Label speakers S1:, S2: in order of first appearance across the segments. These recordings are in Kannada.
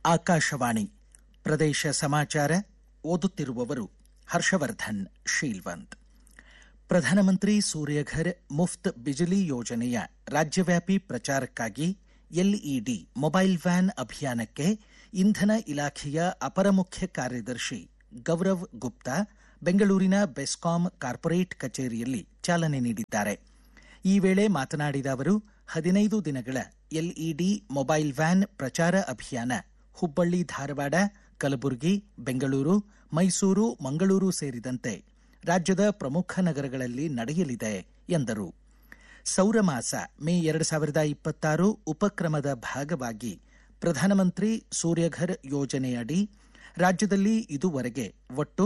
S1: ಆಕಾಶವಾಣಿ ಪ್ರದೇಶ ಸಮಾಚಾರ ಓದುತ್ತಿರುವವರು ಹರ್ಷವರ್ಧನ್ ಶೀಲ್ವಂತ್. ಪ್ರಧಾನಮಂತ್ರಿ ಸೂರ್ಯಘರ್ ಮುಫ್ತ್ ಬಿಜಿಲಿ ಯೋಜನೆಯ ರಾಜ್ಯವ್ಯಾಪಿ ಪ್ರಚಾರಕ್ಕಾಗಿ ಎಲ್ಇಡಿ ಮೊಬೈಲ್ ವ್ಯಾನ್ ಅಭಿಯಾನಕ್ಕೆ ಇಂಧನ ಇಲಾಖೆಯ ಅಪರ ಮುಖ್ಯ ಕಾರ್ಯದರ್ಶಿ ಗೌರವ್ ಗುಪ್ತಾ ಬೆಂಗಳೂರಿನ ಬೆಸ್ಕಾಂ ಕಾರ್ಪೊರೇಟ್ ಕಚೇರಿಯಲ್ಲಿ ಚಾಲನೆ ನೀಡಿದ್ದಾರೆ. ಈ ವೇಳೆ ಮಾತನಾಡಿದ ಅವರು 15 ದಿನಗಳ ಎಲ್ಇಡಿ ಮೊಬೈಲ್ ವ್ಯಾನ್ ಪ್ರಚಾರ ಅಭಿಯಾನ ಹುಬ್ಬಳ್ಳಿ, ಧಾರವಾಡ, ಕಲಬುರಗಿ, ಬೆಂಗಳೂರು, ಮೈಸೂರು, ಮಂಗಳೂರು ಸೇರಿದಂತೆ ರಾಜ್ಯದ ಪ್ರಮುಖ ನಗರಗಳಲ್ಲಿ ನಡೆಯಲಿದೆ ಎಂದರು. ಸೌರಮಾಸ ಮೇ 2026 ಉಪಕ್ರಮದ ಭಾಗವಾಗಿ ಪ್ರಧಾನಮಂತ್ರಿ ಸೂರ್ಯಘರ್ ಯೋಜನೆಯಡಿ ರಾಜ್ಯದಲ್ಲಿ ಇದುವರೆಗೆ ಒಟ್ಟು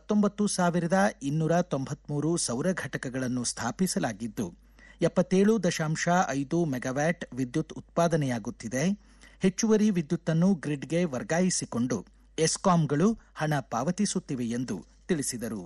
S1: 19,293 ಸೌರ ಘಟಕಗಳನ್ನು ಸ್ಥಾಪಿಸಲಾಗಿದ್ದು 77.5 ಮೆಗಾವ್ಯಾಟ್ ವಿದ್ಯುತ್ ಉತ್ಪಾದನೆಯಾಗುತ್ತಿದೆ. ಹೆಚ್ಚುವರಿ ವಿದ್ಯುತ್ತನ್ನು ಗ್ರಿಡ್ಗೆ ವರ್ಗಾಯಿಸಿಕೊಂಡು ಎಸ್ಕಾಂಗಳು ಹಣ ಪಾವತಿಸುತ್ತಿವೆ ಎಂದು ತಿಳಿಸಿದರು.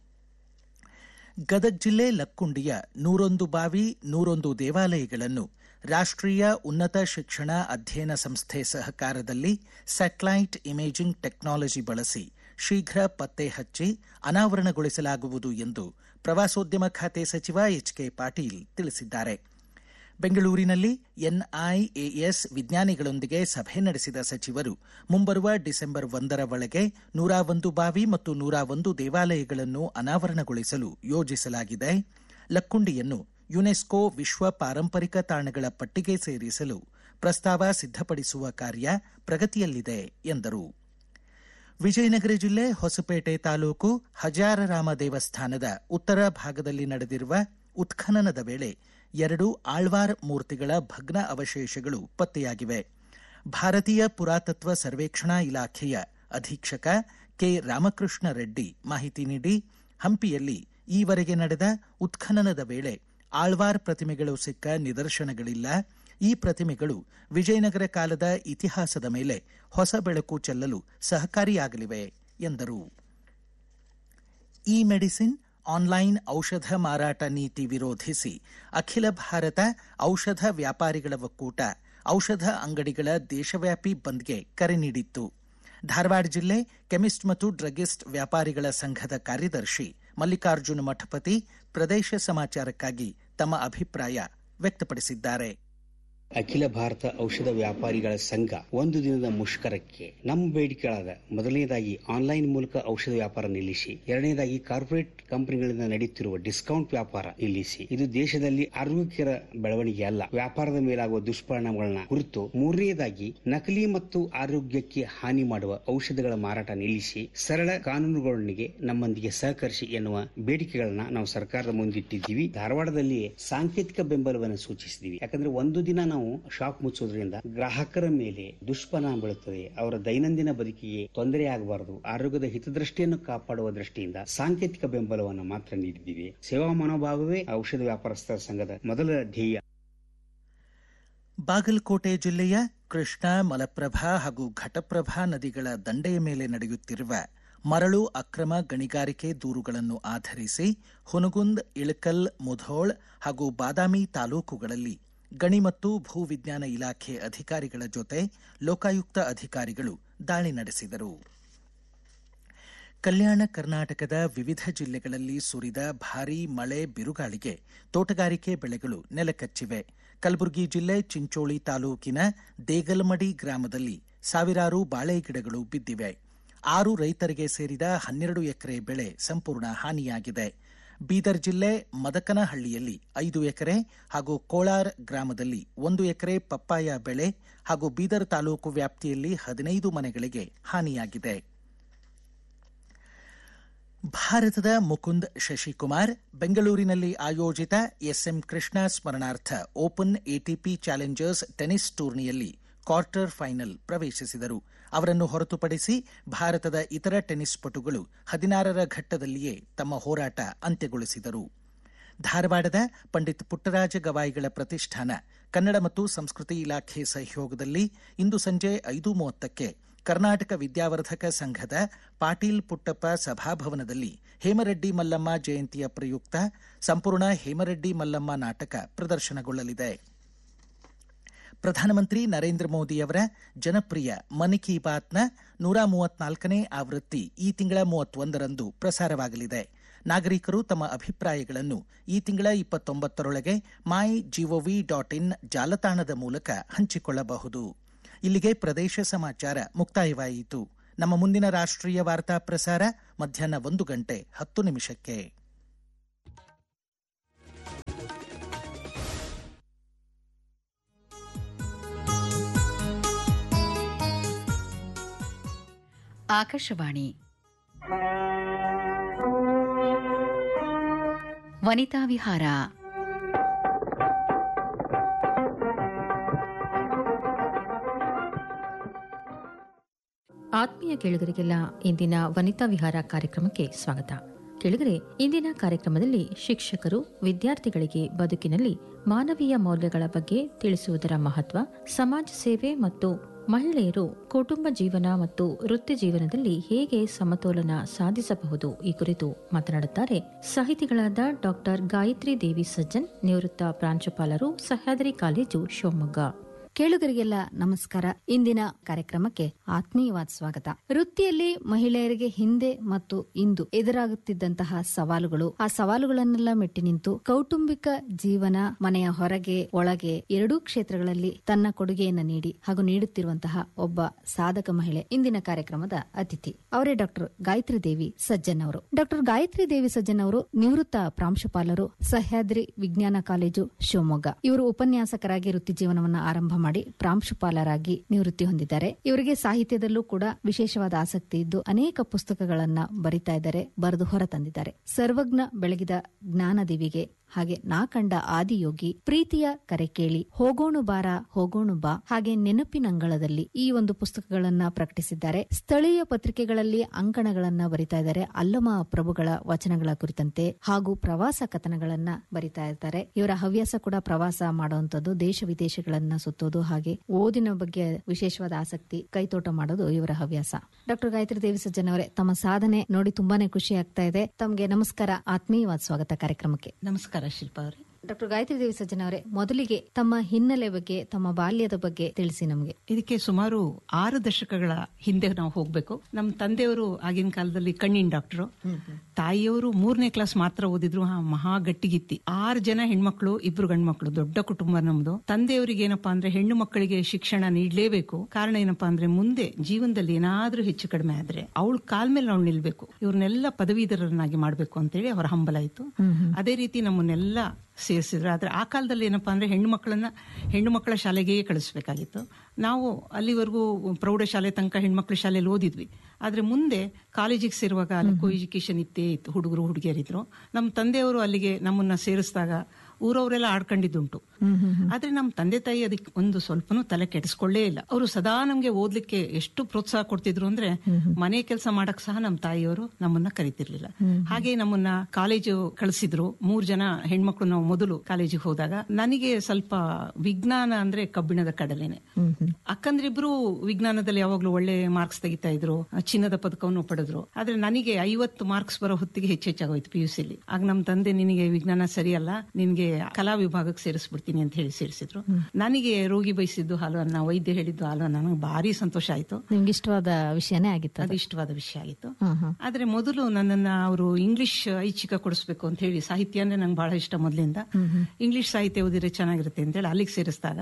S1: ಗದಗ ಜಿಲ್ಲೆ ಲಕ್ಕುಂಡಿಯ 101 ಬಾವಿ, 101 ದೇವಾಲಯಗಳನ್ನು ರಾಷ್ಟ್ರೀಯ ಉನ್ನತ ಶಿಕ್ಷಣ ಅಧ್ಯಯನ ಸಂಸ್ಥೆ ಸಹಕಾರದಲ್ಲಿ ಸ್ಯಾಟಲೈಟ್ ಇಮೇಜಿಂಗ್ ಟೆಕ್ನಾಲಜಿ ಬಳಸಿ ಶೀಘ್ರ ಪತ್ತೆ ಹಚ್ಚಿ ಅನಾವರಣಗೊಳಿಸಲಾಗುವುದು ಎಂದು ಪ್ರವಾಸೋದ್ಯಮ ಖಾತೆ ಸಚಿವ ಎಚ್.ಕೆ. ಪಾಟೀಲ್ ತಿಳಿಸಿದ್ದಾರೆ. ಬೆಂಗಳೂರಿನಲ್ಲಿ ಎನ್ಐಎಎಸ್ ವಿಜ್ಞಾನಿಗಳೊಂದಿಗೆ ಸಭೆ ನಡೆಸಿದ ಸಚಿವರು ಮುಂಬರುವ ಡಿಸೆಂಬರ್ 1ರ ಒಳಗೆ 101 ಬಾವಿ ಮತ್ತು 101 ದೇವಾಲಯಗಳನ್ನು ಅನಾವರಣಗೊಳಿಸಲು ಯೋಜಿಸಲಾಗಿದೆ. ಲಕ್ಕುಂಡಿಯನ್ನು ಯುನೆಸ್ಕೋ ವಿಶ್ವ ಪಾರಂಪರಿಕ ತಾಣಗಳ ಪಟ್ಟಿಗೆ ಸೇರಿಸಲು ಪ್ರಸ್ತಾವ ಸಿದ್ಧಪಡಿಸುವ ಕಾರ್ಯ ಪ್ರಗತಿಯಲ್ಲಿದೆ ಎಂದರು. ವಿಜಯನಗರ ಜಿಲ್ಲೆ ಹೊಸಪೇಟೆ ತಾಲೂಕು ಹಜಾರರಾಮ ದೇವಸ್ಥಾನದ ಉತ್ತರ ಭಾಗದಲ್ಲಿ ನಡೆದಿರುವ ಉತ್ಖನನದ ವೇಳೆ 2 ಆಳ್ವಾರ್ ಮೂರ್ತಿಗಳ ಭಗ್ನ ಅವಶೇಷಗಳು ಪತ್ತೆಯಾಗಿವೆ. ಭಾರತೀಯ ಪುರಾತತ್ವ ಸರ್ವೇಕ್ಷಣಾ ಇಲಾಖೆಯ ಅಧೀಕ್ಷಕ ಕೆ. ರಾಮಕೃಷ್ಣ ರೆಡ್ಡಿ ಮಾಹಿತಿ ನೀಡಿ, ಹಂಪಿಯಲ್ಲಿ ಈವರೆಗೆ ನಡೆದ ಉತ್ಖನನದ ವೇಳೆ ಆಳ್ವಾರ್ ಪ್ರತಿಮೆಗಳು ಸಿಕ್ಕ ನಿದರ್ಶನಗಳಿಲ್ಲ. ಈ ಪ್ರತಿಮೆಗಳು ವಿಜಯನಗರ ಕಾಲದ ಇತಿಹಾಸದ ಮೇಲೆ ಹೊಸ ಬೆಳಕು ಚೆಲ್ಲಲು ಸಹಕಾರಿಯಾಗಲಿವೆ ಎಂದರು. ಇ ಮೆಡಿಸಿನ್ ಆನ್ಲೈನ್ ಔಷಧ ಮಾರಾಟ ನೀತಿ ವಿರೋಧಿಸಿ ಅಖಿಲ ಭಾರತ ಔಷಧ ವ್ಯಾಪಾರಿಗಳ ಒಕ್ಕೂಟ ಔಷಧ ಅಂಗಡಿಗಳ ದೇಶವ್ಯಾಪಿ ಬಂದ್ಗೆ ಕರೆ ನೀಡಿತ್ತು. ಧಾರವಾಡ ಜಿಲ್ಲೆ ಕೆಮಿಸ್ಟ್ ಮತ್ತು ಡ್ರಗ್ಗಿಸ್ಟ್ ವ್ಯಾಪಾರಿಗಳ ಸಂಘದ ಕಾರ್ಯದರ್ಶಿ ಮಲ್ಲಿಕಾರ್ಜುನ ಮಠಪತಿ ಪ್ರದೇಶ ಸಮಾಚಾರಕ್ಕಾಗಿ ತಮ್ಮ ಅಭಿಪ್ರಾಯ ವ್ಯಕ್ತಪಡಿಸಿದ್ದಾರೆ.
S2: ಅಖಿಲ ಭಾರತ ಔಷಧ ವ್ಯಾಪಾರಿಗಳ ಸಂಘ ಒಂದು ದಿನದ ಮುಷ್ಕರಕ್ಕೆ ನಮ್ಮ ಬೇಡಿಕೆಗಳಾದ ಮೊದಲನೇದಾಗಿ ಆನ್ಲೈನ್ ಮೂಲಕ ಔಷಧ ವ್ಯಾಪಾರ ನಿಲ್ಲಿಸಿ, ಎರಡನೇದಾಗಿ ಕಾರ್ಪೊರೇಟ್ ಕಂಪನಿಗಳಿಂದ ನಡೆಯುತ್ತಿರುವ ಡಿಸ್ಕೌಂಟ್ ವ್ಯಾಪಾರ ನಿಲ್ಲಿಸಿ. ಇದು ದೇಶದಲ್ಲಿ ಆರೋಗ್ಯಕರ ಬೆಳವಣಿಗೆ ಅಲ್ಲ, ವ್ಯಾಪಾರದ ಮೇಲಾಗುವ ದುಷ್ಪರಿಣಾಮಗಳನ್ನ ಕುರಿತು. ಮೂರನೇದಾಗಿ ನಕಲಿ ಮತ್ತು ಆರೋಗ್ಯಕ್ಕೆ ಹಾನಿ ಮಾಡುವ ಔಷಧಗಳ ಮಾರಾಟ ನಿಲ್ಲಿಸಿ, ಸರಳ ಕಾನೂನುಗಳೊಂದಿಗೆ ನಮ್ಮೊಂದಿಗೆ ಸಹಕರಿಸಿ ಎನ್ನುವ ಬೇಡಿಕೆಗಳನ್ನ ನಾವು ಸರ್ಕಾರದ ಮುಂದಿಟ್ಟಿದ್ದೀವಿ. ಧಾರವಾಡದಲ್ಲಿ ಸಾಂಕೇತಿಕ ಬೆಂಬಲವನ್ನು ಸೂಚಿಸಿದ್ದೀವಿ. ಯಾಕಂದ್ರೆ ಒಂದು ದಿನ ನಾವು ಶಾಪ್ ಮುಚ್ಚೋದ್ರಿಂದ ಗ್ರಾಹಕರ ಮೇಲೆ ದುಷ್ಪರಿಣಾಮ ಬೀಳುತ್ತದೆ, ಅವರ ದೈನಂದಿನ ಬದುಕಿಗೆ ತೊಂದರೆಯಾಗಬಾರದು. ಆರೋಗ್ಯದ ಹಿತದೃಷ್ಟಿಯನ್ನು ಕಾಪಾಡುವ ದೃಷ್ಟಿಯಿಂದ ಸಾಂಕೇತಿಕ ಬೆಂಬಲವನ್ನು ಮಾತ್ರ ನೀಡಿದ್ದೀವಿ. ಸೇವಾ ಮನೋಭಾವವೇ ಔಷಧ ವ್ಯಾಪಾರಸ್ಥರ ಸಂಘದ ಮೊದಲ ಧ್ಯೇಯ.
S1: ಬಾಗಲಕೋಟೆ ಜಿಲ್ಲೆಯ ಕೃಷ್ಣಾ, ಮಲಪ್ರಭಾ ಹಾಗೂ ಘಟಪ್ರಭಾ ನದಿಗಳ ದಂಡೆಯ ಮೇಲೆ ನಡೆಯುತ್ತಿರುವ ಮರಳು ಅಕ್ರಮ ಗಣಿಗಾರಿಕೆ ದೂರುಗಳನ್ನು ಆಧರಿಸಿ ಹುನಗುಂದ್, ಇಳಕಲ್, ಮುಧೋಳ್ ಹಾಗೂ ಬಾದಾಮಿ ತಾಲೂಕುಗಳಲ್ಲಿ ಗಣಿ ಮತ್ತು ಭೂ ವಿಜ್ಞಾನ ಇಲಾಖೆ ಅಧಿಕಾರಿಗಳ ಜೊತೆ ಲೋಕಾಯುಕ್ತ ಅಧಿಕಾರಿಗಳು ದಾಳಿ ನಡೆಸಿದರು. ಕಲ್ಯಾಣ ಕರ್ನಾಟಕದ ವಿವಿಧ ಜಿಲ್ಲೆಗಳಲ್ಲಿ ಸುರಿದ ಭಾರೀ ಮಳೆ, ಬಿರುಗಾಳಿಗೆ ತೋಟಗಾರಿಕೆ ಬೆಳೆಗಳು ನೆಲಕಚ್ಚಿವೆ. ಕಲಬುರಗಿ ಜಿಲ್ಲೆ ಚಿಂಚೋಳಿ ತಾಲೂಕಿನ ದೇಗಲಮಡಿ ಗ್ರಾಮದಲ್ಲಿ ಸಾವಿರಾರು ಬಾಳೆ ಗಿಡಗಳು ಬಿದ್ದಿವೆ. 6 ರೈತರಿಗೆ ಸೇರಿದ 12 ಎಕರೆ ಬೆಳೆ ಸಂಪೂರ್ಣ ಹಾನಿಯಾಗಿದೆ. ಬೀದರ್ ಜಿಲ್ಲೆ ಮದಕನಹಳ್ಳಿಯಲ್ಲಿ 5 ಎಕರೆ ಹಾಗೂ ಕೋಳಾರ್ ಗ್ರಾಮದಲ್ಲಿ 1 ಎಕರೆ ಪಪ್ಪಾಯ ಬೆಳೆ ಹಾಗೂ ಬೀದರ್ ತಾಲೂಕು ವ್ಯಾಪ್ತಿಯಲ್ಲಿ 15 ಮನೆಗಳಿಗೆ ಹಾನಿಯಾಗಿದೆ. ಭಾರತದ ಮುಕುಂದ್ ಶಶಿಕುಮಾರ್ ಬೆಂಗಳೂರಿನಲ್ಲಿ ಆಯೋಜಿತ ಎಸ್ಎಂ ಕೃಷ್ಣ ಸ್ಮರಣಾರ್ಥ ಓಪನ್ ಎಟಿಪಿ ಚಾಲೆಂಜರ್ಸ್ ಟೆನಿಸ್ ಟೂರ್ನಿಯಲ್ಲಿ ಕ್ವಾರ್ಟರ್ ಫೈನಲ್ ಪ್ರವೇಶಿಸಿದರು. ಅವರನ್ನು ಹೊರತುಪಡಿಸಿ ಭಾರತದ ಇತರ ಟೆನಿಸ್ ಪಟುಗಳು 16ರ ಘಟ್ಟದಲ್ಲಿಯೇ ತಮ್ಮ ಹೋರಾಟ ಅಂತ್ಯಗೊಳಿಸಿದರು. ಧಾರವಾಡದ ಪಂಡಿತ್ ಪುಟ್ಟರಾಜ ಗವಾಯಿಗಳ ಪ್ರತಿಷ್ಠಾನ ಕನ್ನಡ ಮತ್ತು ಸಂಸ್ಕೃತಿ ಇಲಾಖೆ ಸಹಯೋಗದಲ್ಲಿ ಇಂದು ಸಂಜೆ 5:30ಕ್ಕೆ ಕರ್ನಾಟಕ ವಿದ್ಯಾವರ್ಧಕ ಸಂಘದ ಪಾಟೀಲ್ ಪುಟ್ಟಪ್ಪ ಸಭಾಭವನದಲ್ಲಿ ಹೇಮರೆಡ್ಡಿ ಮಲ್ಲಮ್ಮ ಜಯಂತಿಯ ಪ್ರಯುಕ್ತ ಸಂಪೂರ್ಣ ಹೇಮರೆಡ್ಡಿ ಮಲ್ಲಮ್ಮ ನಾಟಕ ಪ್ರದರ್ಶನಗೊಳ್ಳಲಿದೆ. ಪ್ರಧಾನಮಂತ್ರಿ ನರೇಂದ್ರ ಮೋದಿಯವರ ಜನಪ್ರಿಯ ಮನ್ ಕಿ ಬಾತ್ನ 134ನೇ ಆವೃತ್ತಿ ಈ ತಿಂಗಳ 31ರಂದು ಪ್ರಸಾರವಾಗಲಿದೆ. ನಾಗರಿಕರು ತಮ್ಮ ಅಭಿಪ್ರಾಯಗಳನ್ನು ಈ ತಿಂಗಳ 29ರೊಳಗೆ mygov.in ಜಾಲತಾಣದ ಮೂಲಕ ಹಂಚಿಕೊಳ್ಳಬಹುದು. ಇಲ್ಲಿಗೆ ಪ್ರದೇಶ ಸಮಾಚಾರ ಮುಕ್ತಾಯವಾಯಿತು. ನಮ್ಮ ಮುಂದಿನ ರಾಷ್ಟ್ರೀಯ ವಾರ್ತಾ ಪ್ರಸಾರ ಮಧ್ಯಾಹ್ನ 1:10
S3: ಆಕಾಶವಾಣಿ ವನಿತಾ ವಿಹಾರ.
S4: ಆತ್ಮೀಯ ಕೇಳುಗರಿಗೆಲ್ಲ ಇಂದಿನ ವನಿತಾ ವಿಹಾರ ಕಾರ್ಯಕ್ರಮಕ್ಕೆ ಸ್ವಾಗತ. ಕೇಳುಗರೆ, ಇಂದಿನ ಕಾರ್ಯಕ್ರಮದಲ್ಲಿ ಶಿಕ್ಷಕರು ವಿದ್ಯಾರ್ಥಿಗಳಿಗೆ ಬದುಕಿನಲ್ಲಿ ಮಾನವೀಯ ಮೌಲ್ಯಗಳ ಬಗ್ಗೆ ತಿಳಿಸುವುದರ ಮಹತ್ವ, ಸಮಾಜ ಸೇವೆ ಮತ್ತು ಮಹಿಳೆಯರು ಕುಟುಂಬ ಜೀವನ ಮತ್ತು ವೃತ್ತಿ ಜೀವನದಲ್ಲಿ ಹೇಗೆ ಸಮತೋಲನ ಸಾಧಿಸಬಹುದು ಈ ಕುರಿತು ಮಾತನಾಡುತ್ತಾರೆ ಸಾಹಿತಿಗಳಾದ ಡಾಕ್ಟರ್ ಗಾಯತ್ರಿ ದೇವಿ ಸಜ್ಜನ್, ನಿವೃತ್ತ ಪ್ರಾಂಶುಪಾಲರು, ಸಹ್ಯಾದ್ರಿ ಕಾಲೇಜು, ಶಿವಮೊಗ್ಗ.
S5: ಕೇಳುಗರಿಗೆಲ್ಲ ನಮಸ್ಕಾರ. ಇಂದಿನ ಕಾರ್ಯಕ್ರಮಕ್ಕೆ ಆತ್ಮೀಯವಾದ ಸ್ವಾಗತ. ವೃತ್ತಿಯಲ್ಲಿ ಮಹಿಳೆಯರಿಗೆ ಹಿಂದೆ ಮತ್ತು ಇಂದು ಎದುರಾಗುತ್ತಿದ್ದಂತಹ ಸವಾಲುಗಳು, ಆ ಸವಾಲುಗಳನ್ನೆಲ್ಲ ಮೆಟ್ಟಿ ನಿಂತು ಕೌಟುಂಬಿಕ ಜೀವನ, ಮನೆಯ ಹೊರಗೆ ಒಳಗೆ ಎರಡೂ ಕ್ಷೇತ್ರಗಳಲ್ಲಿ ತನ್ನ ಕೊಡುಗೆಯನ್ನು ನೀಡಿ ಹಾಗೂ ನೀಡುತ್ತಿರುವಂತಹ ಒಬ್ಬ ಸಾಧಕ ಮಹಿಳೆ ಇಂದಿನ ಕಾರ್ಯಕ್ರಮದ ಅತಿಥಿ. ಅವರೇ ಡಾಕ್ಟರ್ ಗಾಯತ್ರಿ ದೇವಿ ಸಜ್ಜನ್ ಅವರು. ಡಾಕ್ಟರ್ ಗಾಯತ್ರಿ ದೇವಿ ಸಜ್ಜನ್ ಅವರು ನಿವೃತ್ತ ಪ್ರಾಂಶುಪಾಲರು, ಸಹ್ಯಾದ್ರಿ ವಿಜ್ಞಾನ ಕಾಲೇಜು, ಶಿವಮೊಗ್ಗ. ಇವರು ಉಪನ್ಯಾಸಕರಾಗಿ ವೃತ್ತಿ ಜೀವನವನ್ನು ಆರಂಭ ಮಾಡಿ ಪ್ರಾಂಶುಪಾಲರಾಗಿ ನಿವೃತ್ತಿ ಹೊಂದಿದ್ದಾರೆ. ಇವರಿಗೆ ಸಾಹಿತ್ಯದಲ್ಲೂ ಕೂಡ ವಿಶೇಷವಾದ ಆಸಕ್ತಿ ಇದ್ದು ಅನೇಕ ಪುಸ್ತಕಗಳನ್ನ ಬರಿತಾ ಇದ್ದಾರೆ, ಬರೆದು ಹೊರ ತಂದಿದ್ದಾರೆ. ಸರ್ವಜ್ಞ ಬೆಳಗಿದ ಜ್ಞಾನದಿವಿಗೆ, ಹಾಗೆ ನಾ ಕಂಡ ಆದಿಯೋಗಿ, ಪ್ರೀತಿಯ ಕರೆ ಕೇಳಿ, ಹೋಗೋಣು ಬಾರ ಹೋಗೋಣು ಬಾ, ಹಾಗೆ ನೆನಪಿನಂಗಳದಲ್ಲಿ ಈ ಒಂದು ಪುಸ್ತಕಗಳನ್ನ ಪ್ರಕಟಿಸಿದ್ದಾರೆ. ಸ್ಥಳೀಯ ಪತ್ರಿಕೆಗಳಲ್ಲಿ ಅಂಕಣಗಳನ್ನ ಬರಿತಾ ಇದ್ದಾರೆ. ಅಲ್ಲಮ ಪ್ರಭುಗಳ ವಚನಗಳ ಕುರಿತಂತೆ ಹಾಗೂ ಪ್ರವಾಸ ಕಥನಗಳನ್ನ ಬರಿತಾ ಇರ್ತಾರೆ. ಇವರ ಹವ್ಯಾಸ ಕೂಡ ಪ್ರವಾಸ ಮಾಡುವಂತದ್ದು, ದೇಶ ವಿದೇಶಗಳನ್ನ ಸುತ್ತೋದು, ಹಾಗೆ ಓದಿನ ಬಗ್ಗೆ ವಿಶೇಷವಾದ ಆಸಕ್ತಿ, ಕೈತೋಟ ಮಾಡೋದು ಇವರ ಹವ್ಯಾಸ. ಡಾಕ್ಟರ್ ಗಾಯತ್ರಿ ದೇವಿ ಸಜ್ಜನ್ ಅವರೇ, ತಮ್ಮ ಸಾಧನೆ ನೋಡಿ ತುಂಬಾನೇ ಖುಷಿ ಆಗ್ತಾ ಇದೆ. ತಮಗೆ ನಮಸ್ಕಾರ, ಆತ್ಮೀಯವಾದ ಸ್ವಾಗತ ಕಾರ್ಯಕ್ರಮಕ್ಕೆ.
S4: ನಮಸ್ಕಾರ ಶಿಲ್ಪಾ ಅವರೇ.
S5: ಡಾಕ್ಟರ್ ಗಾಯತ್ರಿ ದೇವಿ ಸಜ್ಜನ್ ಅವರೇ, ಮೊದಲಿಗೆ ತಮ್ಮ ಹಿನ್ನೆಲೆ ಬಗ್ಗೆ, ತಮ್ಮ ಬಾಲ್ಯದ ಬಗ್ಗೆ ತಿಳಿಸಿ ನಮಗೆ.
S6: ಇದಕ್ಕೆ ಸುಮಾರು 6 ದಶಕಗಳ ಹಿಂದೆ ನಾವು ಹೋಗ್ಬೇಕು. ನಮ್ಮ ತಂದೆಯವರು ಆಗಿನ ಕಾಲದಲ್ಲಿ ಕಣ್ಣಿನ ಡಾಕ್ಟರ್, ತಾಯಿಯವರು 3ನೇ ಕ್ಲಾಸ್ ಮಾತ್ರ ಓದಿದ್ರು, ಮಹಾ ಗಟ್ಟಿಗಿತ್ತಿ. 6 ಜನ ಹೆಣ್ಮಕ್ಳು, 2 ಗಂಡ್ಮಕ್ಳು, ದೊಡ್ಡ ಕುಟುಂಬ ನಮ್ದು. ತಂದೆಯವರಿಗೆ ಏನಪ್ಪಾ ಅಂದ್ರೆ ಹೆಣ್ಣು ಮಕ್ಕಳಿಗೆ ಶಿಕ್ಷಣ ನೀಡಲೇಬೇಕು. ಕಾರಣ ಏನಪ್ಪಾ ಅಂದ್ರೆ ಮುಂದೆ ಜೀವನದಲ್ಲಿ ಏನಾದ್ರೂ ಹೆಚ್ಚು ಕಡಿಮೆ ಆದ್ರೆ ಅವಳ ಕಾಲ್ ಮೇಲೆ ನಾವು ನಿಲ್ಬೇಕು, ಇವ್ರನ್ನೆಲ್ಲ ಪದವೀಧರನ್ನಾಗಿ ಮಾಡ್ಬೇಕು ಅಂತೇಳಿ ಅವರ ಹಂಬಲ ಇತ್ತು. ಅದೇ ರೀತಿ ನಮ್ಮನ್ನೆಲ್ಲ ಸೇರಿಸಿದ್ರು. ಆದ್ರೆ ಆ ಕಾಲದಲ್ಲಿ ಏನಪ್ಪಾ ಅಂದ್ರೆ ಹೆಣ್ಣು ಮಕ್ಕಳ ಶಾಲೆಗೆ ಕಳಿಸ್ಬೇಕಾಗಿತ್ತು. ನಾವು ಅಲ್ಲಿವರೆಗೂ ಪ್ರೌಢಶಾಲೆ ತನಕ ಹೆಣ್ಮಕ್ಳ ಶಾಲೆಯಲ್ಲಿ ಓದಿದ್ವಿ. ಆದ್ರೆ ಮುಂದೆ ಕಾಲೇಜಿಗೆ ಸೇರುವಾಗ ಅಲ್ಲಿ ಕೋ ಎಜುಕೇಶನ್ ಇತ್ತು, ಹುಡುಗರು ಹುಡುಗಿಯರಿದ್ರು. ನಮ್ಮ ತಂದೆಯವರು ಅಲ್ಲಿಗೆ ನಮ್ಮನ್ನ ಸೇರಿಸಿದಾಗ ಊರವರೆಲ್ಲ ಆಡ್ಕೊಂಡಿದ್ದುಂಟು. ಆದ್ರೆ ನಮ್ಮ ತಂದೆ ತಾಯಿ ಅದಕ್ಕೆ ಒಂದು ಸ್ವಲ್ಪನೂ ತಲೆ ಕೆಡಿಸ್ಕೊಳ್ಳೇ ಇಲ್ಲ. ಅವರು ಸದಾ ನಮ್ಗೆ ಓದ್ಲಿಕ್ಕೆ ಎಷ್ಟು ಪ್ರೋತ್ಸಾಹ ಕೊಡ್ತಿದ್ರು ಅಂದ್ರೆ ಮನೆ ಕೆಲಸ ಮಾಡಕ್ ಸಹ ನಮ್ಮ ತಾಯಿಯವರು ನಮ್ಮನ್ನ ಕರಿತಿರ್ಲಿಲ್ಲ. ಹಾಗೆ ನಮ್ಮನ್ನ ಕಾಲೇಜು ಕಳಿಸಿದ್ರು. 3 ಜನ ಹೆಣ್ಮಕ್ಳು ನಾವು ಮೊದಲು ಕಾಲೇಜಿಗೆ ಹೋದಾಗ. ನನಗೆ ಸ್ವಲ್ಪ ವಿಜ್ಞಾನ ಅಂದ್ರೆ ಕಬ್ಬಿಣದ ಕಡಲೆನೆ. ಅಕ್ಕಂದ್ರಿಬ್ರು ವಿಜ್ಞಾನದಲ್ಲಿ ಯಾವಾಗ್ಲೂ ಒಳ್ಳೆ ಮಾರ್ಕ್ಸ್ ತೆಗಿತಾ ಇದ್ರು, ಚಿನ್ನದ ಪದಕವನ್ನು ಪಡೆದ್ರು. ಆದ್ರೆ ನನಗೆ 50 ಮಾರ್ಕ್ಸ್ ಬರೋ ಹೊತ್ತಿಗೆ ಹೆಚ್ಚಾಗೋಯ್ತು PUCಲಿ. ಆಗ ನಮ್ಮ ತಂದೆ, ನಿನಗೆ ವಿಜ್ಞಾನ ಸರಿಯಲ್ಲ, ನಿನ್ಗೆ ಕಲಾ ವಿಭಾಗಕ್ಕೆ ಸೇರಿಸ್ಬಿಡ್ತೀನಿ ಅಂತ ಹೇಳಿ ಸೇರಿಸಿದ್ರು. ನನಗೆ ರೋಗಿ ಬಯಸಿದ್ದು ಹಾಲುವನ್ನ, ವೈದ್ಯ ಹೇಳಿದ್ದು ಹಾಲುವನ್ನ, ನನಗೆ ಭಾರಿ ಸಂತೋಷ ಆಯ್ತು.
S5: ನಿಮ್ಗೆ ಇಷ್ಟವಾದ ವಿಷಯನೇ ಆಗಿತ್ತು
S6: ಅದು. ಇಷ್ಟವಾದ ವಿಷಯ ಆಗಿತ್ತು. ಆದ್ರೆ ಮೊದಲು ನನ್ನನ್ನ ಅವರು ಇಂಗ್ಲಿಷ್ ಐಚ್ಛಿಕ ಕೊಡಿಸ್ಬೇಕು ಅಂತ ಹೇಳಿ, ಸಾಹಿತ್ಯ ಅಂದ್ರೆ ನಂಗೆ ಬಹಳ ಇಷ್ಟ ಮೊದಲಿಂದ. ಇಂಗ್ಲಿಷ್ ಸಾಹಿತ್ಯ ಓದಿದ್ರೆ ಚೆನ್ನಾಗಿರುತ್ತೆ ಅಂತ ಹೇಳಿ ಅಲ್ಲಿಗೆ ಸೇರಿಸಿದಾಗ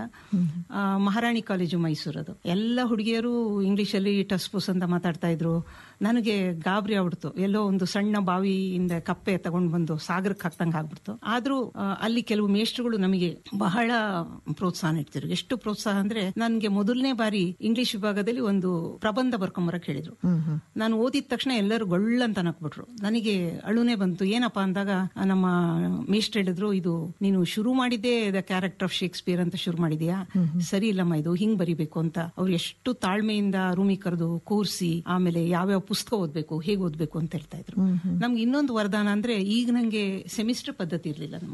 S6: ಮಹಾರಾಣಿ ಕಾಲೇಜು ಮೈಸೂರದು. ಎಲ್ಲ ಹುಡುಗಿಯರು ಇಂಗ್ಲಿಷ್ ಅಲ್ಲಿ ಟಸ್ ಪುಸ್ ಅಂತ ಮಾತಾಡ್ತಾ ಇದ್ರು. ನನಗೆ ಗಾಬರಿ ಆಗ್ಬಿಡ್ತು. ಎಲ್ಲೋ ಒಂದು ಸಣ್ಣ ಬಾವಿಯಿಂದ ಕಪ್ಪೆ ತಗೊಂಡ್ ಬಂದು ಸಾಗರಕ್ಕೆ ಹಾಕ್ತಂಗ ಆಗ್ಬಿಡ್ತು. ಆದ್ರೂ ಅಲ್ಲಿ ಕೆಲವು ಮೇಷ್ಟ್ರುಗಳು ನಮಗೆ ಬಹಳ ಪ್ರೋತ್ಸಾಹ ನೀಡ್ತಿದ್ರು. ಎಷ್ಟು ಪ್ರೋತ್ಸಾಹ ಅಂದ್ರೆ, ನನ್ಗೆ ಮೊದಲನೇ ಬಾರಿ ಇಂಗ್ಲಿಷ್ ವಿಭಾಗದಲ್ಲಿ ಒಂದು ಪ್ರಬಂಧ ಬರ್ಕೊಂಬರಕ್ ಹೇಳಿದ್ರು. ನಾನು ಓದಿದ ತಕ್ಷಣ ಎಲ್ಲರೂ ಗೊಳ್ಳಂತ ನಕ್ಬಿಟ್ರು. ನನಗೆ ಅಳುನೇ ಬಂತು. ಏನಪ್ಪಾ ಅಂದಾಗ ನಮ್ಮ ಮೇಷ್ಟ್ರು ಹೇಳಿದ್ರು, ಇದು ನೀನು ಶುರು ಮಾಡಿದ್ದೇ ದ ಕ್ಯಾರೆಕ್ಟರ್ ಆಫ್ ಶೇಕ್ಸ್ಪಿಯರ್ ಅಂತ ಶುರು ಮಾಡಿದ್ಯಾ, ಸರಿ ಇಲ್ಲಮ್ಮ, ಇದು ಹಿಂಗ್ ಬರಿಬೇಕು ಅಂತ. ಅವ್ರು ಎಷ್ಟು ತಾಳ್ಮೆಯಿಂದ ರೂಮಿ ಕರೆದು ಕೂರ್ಸಿ, ಆಮೇಲೆ ಯಾವ್ಯಾವ ಪುಸ್ತಕ ಓದ್ಬೇಕು, ಹೇಗೆ ಓದ್ಬೇಕು ಅಂತ ಹೇಳ್ತಾ ಇದ್ರು. ನಮ್ಗೆ ಇನ್ನೊಂದು ವರದಾನ ಅಂದ್ರೆ, ಈಗ ನಂಗೆ ಸೆಮಿಸ್ಟರ್ ಪದ್ಧತಿ ಇರ್ಲಿಲ್ಲ. ನಮ್ಗೆ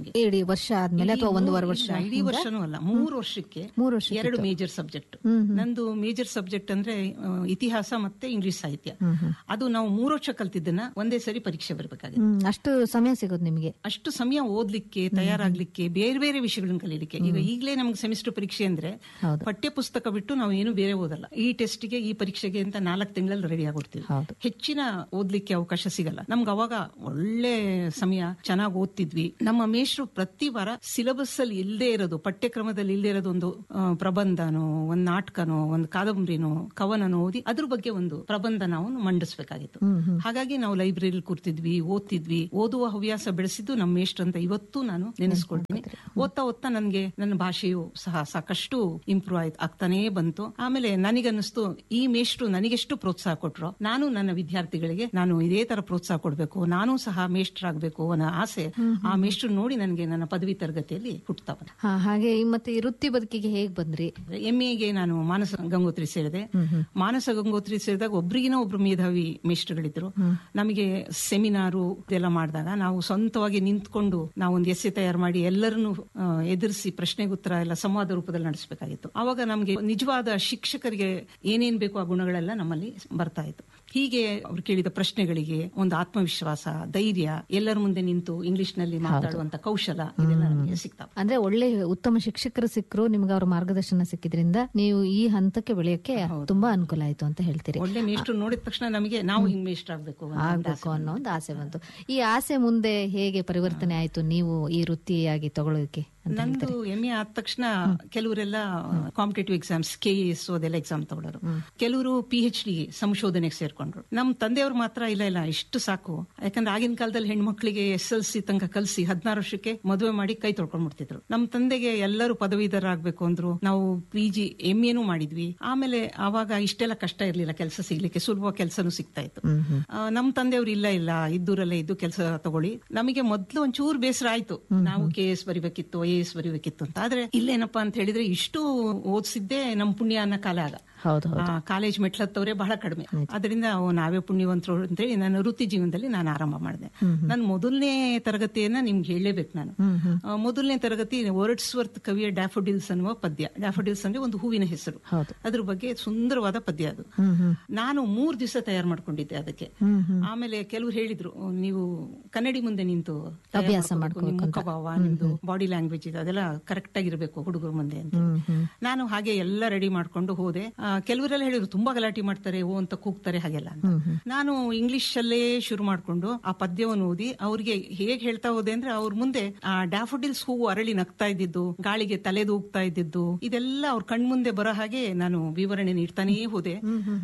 S5: ವರ್ಷ ಆದ್ಮೇಲೆ ಅಥವಾ ಒಂದೂವರೆ ವರ್ಷ?
S6: ಇಡೀ ವರ್ಷನೂ ಅಲ್ಲ, 3 ವರ್ಷಕ್ಕೆ 2 ಮೇಜರ್ ಸಬ್ಜೆಕ್ಟ್. ನಂದು ಮೇಜರ್ ಸಬ್ಜೆಕ್ಟ್ ಅಂದ್ರೆ ಇತಿಹಾಸ ಮತ್ತೆ ಇಂಗ್ಲಿಷ್ ಸಾಹಿತ್ಯ. ಅದು ನಾವು 3 ವರ್ಷ ಕಲ್ತಿದ್ದನ್ನ ಒಂದೇ ಸರಿ ಪರೀಕ್ಷೆ ಬರಬೇಕಾಗಿದೆ.
S5: ಅಷ್ಟು ಸಮಯ ಸಿಗೋದು ನಿಮಗೆ?
S6: ಅಷ್ಟು ಸಮಯ ಓದ್ಲಿಕ್ಕೆ, ತಯಾರಾಗ್ಲಿಕ್ಕೆ, ಬೇರೆ ಬೇರೆ ವಿಷಯಗಳನ್ನ ಕಲೀಲಿಕ್ಕೆ. ಈಗಲೇ ನಮ್ಗೆ ಸೆಮಿಸ್ಟರ್ ಪರೀಕ್ಷೆ ಅಂದ್ರೆ ಪಠ್ಯ ಪುಸ್ತಕ ಬಿಟ್ಟು ನಾವು ಏನು ಬೇರೆ ಓದಲ್ಲ. ಈ ಟೆಸ್ಟ್ಗೆ, ಈ ಪರೀಕ್ಷೆಗೆ ಅಂತ 4 ತಿಂಗಳಲ್ಲಿ ರೆಡಿ ಆಗಿರ್ತೀವಿ. ಹೆಚ್ಚಿನ ಓದ್ಲಿಕ್ಕೆ ಅವಕಾಶ ಸಿಗಲ್ಲ ನಮ್ಗೆ. ಅವಾಗ ಒಳ್ಳೆ ಸಮಯ, ಚೆನ್ನಾಗಿ ಓದ್ತಿದ್ವಿ. ನಮ್ಮ ಮೇಷ್ಟ್ರು ಪ್ರತಿ ವಾರ ಸಿಲೆಬಸ್ ಅಲ್ಲಿ ಇಲ್ಲದೆ ಇರೋದು, ಪಠ್ಯಕ್ರಮದಲ್ಲಿ ಇಲ್ಲದೆ ಇರೋದು ಒಂದು ಪ್ರಬಂಧನೋ, ಒಂದು ನಾಟಕನೋ, ಒಂದು ಕಾದಂಬರಿನೋ, ಕವನನೋ ಓದಿ ಅದ್ರ ಬಗ್ಗೆ ಒಂದು ಪ್ರಬಂಧ ನಾವು ಮಂಡಿಸ್ಬೇಕಾಗಿತ್ತು. ಹಾಗಾಗಿ ನಾವು ಲೈಬ್ರರಿಲಿ ಕೂರ್ತಿದ್ವಿ, ಓದ್ತಿದ್ವಿ. ಓದುವ ಹವ್ಯಾಸ ಬೆಳೆಸಿದ್ದು ನಮ್ಮ ಮೇಷ್ಟ್ರು ಅಂತ ಇವತ್ತು ನಾನು ನೆನೆಸ್ಕೊಳ್ತೀನಿ. ಓದ್ತಾ ಓದ್ತಾ ನನಗೆ ನನ್ನ ಭಾಷೆಯು ಸಹ ಸಾಕಷ್ಟು ಇಂಪ್ರೂವ್ ಆಗ್ತಾನೇ ಬಂತು. ಆಮೇಲೆ ನನಗನ್ನಿಸ್ತು, ಈ ಮೇಷ್ಟ್ರು ನನಗೆಷ್ಟು ಪ್ರೋತ್ಸಾಹ ಕೊಟ್ರು, ನಾನು ನನ್ನ ವಿದ್ಯಾರ್ಥಿಗಳಿಗೆ ನಾನು ಇದೇ ತರ ಪ್ರೋತ್ಸಾಹ ಕೊಡ್ಬೇಕು, ನಾನು ಸಹ ಮೇಷ್ಟ್ರಾಗಬೇಕು ಅನ್ನೋ ಆಸೆ ಆ ಮೇಷ್ಟ್ರು ನೋಡಿ ನನಗೆ ನನ್ನ ಪದವಿ ತರಗತಿಯಲ್ಲಿ ಹುಟ್ಟುತ್ತಾ ಬಂತು.
S5: ಹಾಗೆ ಮತ್ತೆ ಈ ವೃತ್ತಿ ಬದುಕಿಗೆ ಹೇಗ್ ಬಂದ್ರಿ?
S6: MA ನಾನು ಮಾನಸ ಗಂಗೋತ್ರಿ ಸೇರಿದೆ. ಮಾನಸ ಗಂಗೋತ್ರಿ ಸೇರಿದಾಗ ಒಬ್ರಿಗಿನ ಒಬ್ರು ಮೇಧಾವಿ ಮೇಷ್ಟ್ರುಗಳಿದ್ರು. ನಮಗೆ ಸೆಮಿನಾರು ಇದೆಲ್ಲ ಮಾಡಿದಾಗ ನಾವು ಸ್ವಂತವಾಗಿ ನಿಂತ್ಕೊಂಡು ನಾವು ಒಂದು ಎಸ್ಸೆ ತಯಾರು ಮಾಡಿ ಎಲ್ಲರನ್ನು ಎದುರಿಸಿ ಪ್ರಶ್ನೆಗೆ ಉತ್ತರ ಎಲ್ಲ ಸಂವಾದ ರೂಪದಲ್ಲಿ ನಡೆಸಬೇಕಾಗಿತ್ತು. ಆವಾಗ ನಮ್ಗೆ ನಿಜವಾದ ಶಿಕ್ಷಕರಿಗೆ ಏನೇನ್ ಬೇಕು ಆ ಗುಣಗಳೆಲ್ಲ ನಮ್ಮಲ್ಲಿ ಬರ್ತಾ ಇತ್ತು. ಹೀಗೆ ಅವ್ರು ಕೇಳಿದ ಪ್ರಶ್ನೆಗಳಿಗೆ ಒಂದು ಆತ್ಮವಿಶ್ವಾಸ, ಧೈರ್ಯ, ಎಲ್ಲರ ಮುಂದೆ ನಿಂತು ಇಂಗ್ಲಿಷ್ ನಲ್ಲಿ ಮಾತಾಡುವಂತ ಕೌಶಲ ಇದೆಲ್ಲ ನಮಗೆ ಸಿಗ್ತಾವ.
S5: ಅಂದ್ರೆ ಒಳ್ಳೆ ಉತ್ತಮ ಶಿಕ್ಷಕರು ಸಿಕ್ಕರು, ನಿಮ್ಗೆ ಅವ್ರ ಮಾರ್ಗದರ್ಶನ ಸಿಕ್ಕಿದ್ರಿಂದ ನೀವು ಈ ಹಂತಕ್ಕೆ ಬೆಳೆಯೋಕೆ ತುಂಬಾ ಅನುಕೂಲ ಆಯ್ತು ಅಂತ ಹೇಳ್ತೀರಿ.
S6: ಒಳ್ಳೆ ಮೇಷ್ಟ್ರು ನೋಡಿದ ತಕ್ಷಣ ನಮಗೆ ನಾವು ಹಿಂಗ್ ಮೇಷ್ಟ್ರು ಆಗ್ಬೇಕು
S5: ಅನ್ನೋ ಒಂದು ಆಸೆ ಬಂತು. ಈ ಆಸೆ ಮುಂದೆ ಹೇಗೆ ಪರಿವರ್ತನೆ ಆಯ್ತು ನೀವು ಈ ವೃತ್ತಿಯಾಗಿ ತಗೊಳ್ಳೋದಕ್ಕೆ?
S6: ನಂದು MA ಆದ ತಕ್ಷಣ ಕೆಲವರೆಲ್ಲ ಕಾಂಪಿಟೇಟಿವ್ ಎಕ್ಸಾಮ್ಸ್, KS ಅದೆಲ್ಲ ಎಕ್ಸಾಮ್ ತಗೊಳ್ಳೋರು. ಕೆಲವರು PhD ಸಂಶೋಧನೆಗೆ ಸೇರ್ಕೊಂಡ್ರು. ನಮ್ ತಂದೆಯವ್ರು ಮಾತ್ರ ಇಲ್ಲ ಇಷ್ಟು ಸಾಕು. ಯಾಕಂದ್ರೆ ಆಗಿನ ಕಾಲದಲ್ಲಿ ಹೆಣ್ಮಕ್ಳಿಗೆ SLC ತನಕ ಕಲ್ಸಿ 16 ವರ್ಷಕ್ಕೆ ಮದುವೆ ಮಾಡಿ ಕೈ ತೊಳ್ಕೊಂಡ್ಬಿಡ್ತಿದ್ರು. ನಮ್ ತಂದೆಗೆ ಎಲ್ಲರೂ ಪದವೀಧರ ಆಗ್ಬೇಕು ಅಂದ್ರು. ನಾವು PG MAನೂ ಮಾಡಿದ್ವಿ. ಆಮೇಲೆ ಆವಾಗ ಇಷ್ಟೆಲ್ಲ ಕಷ್ಟ ಇರ್ಲಿಲ್ಲ ಕೆಲಸ ಸಿಗ್ಲಿಕ್ಕೆ, ಸುಲಭ ಕೆಲಸನೂ ಸಿಗ್ತಾ ಇತ್ತು. ನಮ್ ತಂದೆಯವ್ರು ಇಲ್ಲ ಇದ್ದೂರಲ್ಲೇ ಇದ್ದು ಕೆಲಸ ತಗೊಳ್ಳಿ. ನಮಗೆ ಮೊದ್ಲು ಒಂಚೂರು ಬೇಸರ ಆಯ್ತು, ನಾವು KS ಬರಿಬೇಕಿತ್ತು, IAS ಬರಿಬೇಕಿತ್ತು ಅಂತ. ಆದ್ರೆ ಇಲ್ಲೇನಪ್ಪಾ ಅಂತ ಹೇಳಿದ್ರೆ ಇಷ್ಟು ಓದಿಸಿದ್ದೆ ನಮ್ ಪುಣ್ಯ ಅನ್ನೋ ಕಾಲ ಆಗ. ಕಾಲೇಜ್ ಮೆಟ್ಲತ್ತವ್ರೆ ಬಹಳ ಕಡಿಮೆ. ಅದರಿಂದ ನಾವೇ ಪುಣ್ಯವಂತರು ಅಂತೇಳಿ ನನ್ನ ವೃತ್ತಿ ಜೀವನದಲ್ಲಿ ನಾನು ಆರಂಭ ಮಾಡಿದೆ. ನನ್ನ ಮೊದಲನೇ ತರಗತಿಯನ್ನ ನಿಮ್ಗೆ ಹೇಳಲೇಬೇಕು. ನಾನು ಮೊದಲನೇ ತರಗತಿ ವರ್ಡ್ಸ್ವರ್ತ್ ಕವಿಯ ಡ್ಯಾಫೋಡಿಲ್ಸ್ ಅನ್ನುವ ಪದ್ಯ. ಡ್ಯಾಫೋಡಿಲ್ಸ್ ಅಂದ್ರೆ ಒಂದು ಹೂವಿನ ಹೆಸರು. ಅದ್ರ ಬಗ್ಗೆ ಸುಂದರವಾದ ಪದ್ಯ ಅದು. ನಾನು 3 ದಿವಸ ತಯಾರು ಮಾಡ್ಕೊಂಡಿದ್ದೆ ಅದಕ್ಕೆ. ಆಮೇಲೆ ಕೆಲವರು ಹೇಳಿದ್ರು, ನೀವು ಕನ್ನಡಿ ಮುಂದೆ ನಿಂತು ಅಭ್ಯಾಸ ಮಾಡ್ಕೊಂಡು ಮುಖಭಾವ, ನಿಮ್ದು ಬಾಡಿ ಲ್ಯಾಂಗ್ವೇಜ್ ಇದೆ, ಅದೆಲ್ಲ ಕರೆಕ್ಟ್ ಆಗಿರ್ಬೇಕು ಹುಡುಗರ ಮುಂದೆ ಅಂತ. ನಾನು ಹಾಗೆ ಎಲ್ಲ ರೆಡಿ ಮಾಡ್ಕೊಂಡು ಹೋದೆ. ಕೆಲವರೆಲ್ಲ ಹೇಳಿದ್ರು ತುಂಬಾ ಗಲಾಟೆ ಮಾಡ್ತಾರೆ, ಓ ಅಂತ ಕೂಗ್ತಾರೆ, ಹಾಗೆಲ್ಲ ಅಂತ. ನಾನು ಇಂಗ್ಲಿಷ್ ಅಲ್ಲೇ ಶುರು ಮಾಡ್ಕೊಂಡು ಆ ಪದ್ಯವನ್ನು ಓದಿ ಅವ್ರಿಗೆ ಹೇಗ್ ಹೇಳ್ತಾ ಹೋದೆ ಅಂದ್ರೆ, ಅವ್ರ ಮುಂದೆ ಆ ಡ್ಯಾಫೋಡಿಲ್ಸ್ ಹೂವು ಅರಳಿ ನಗ್ತಾ ಇದ್ದಿದ್ದು, ಗಾಳಿಗೆ ತಲೆದೂಗ್ತಾ ಇದ್ದಿದ್ದು, ಇದೆಲ್ಲ ಅವ್ರ ಕಣ್ಮುಂದೆ ಬರೋ ಹಾಗೆ ನಾನು ವಿವರಣೆ ನೀಡ್ತಾನೇ ಹೋದೆ.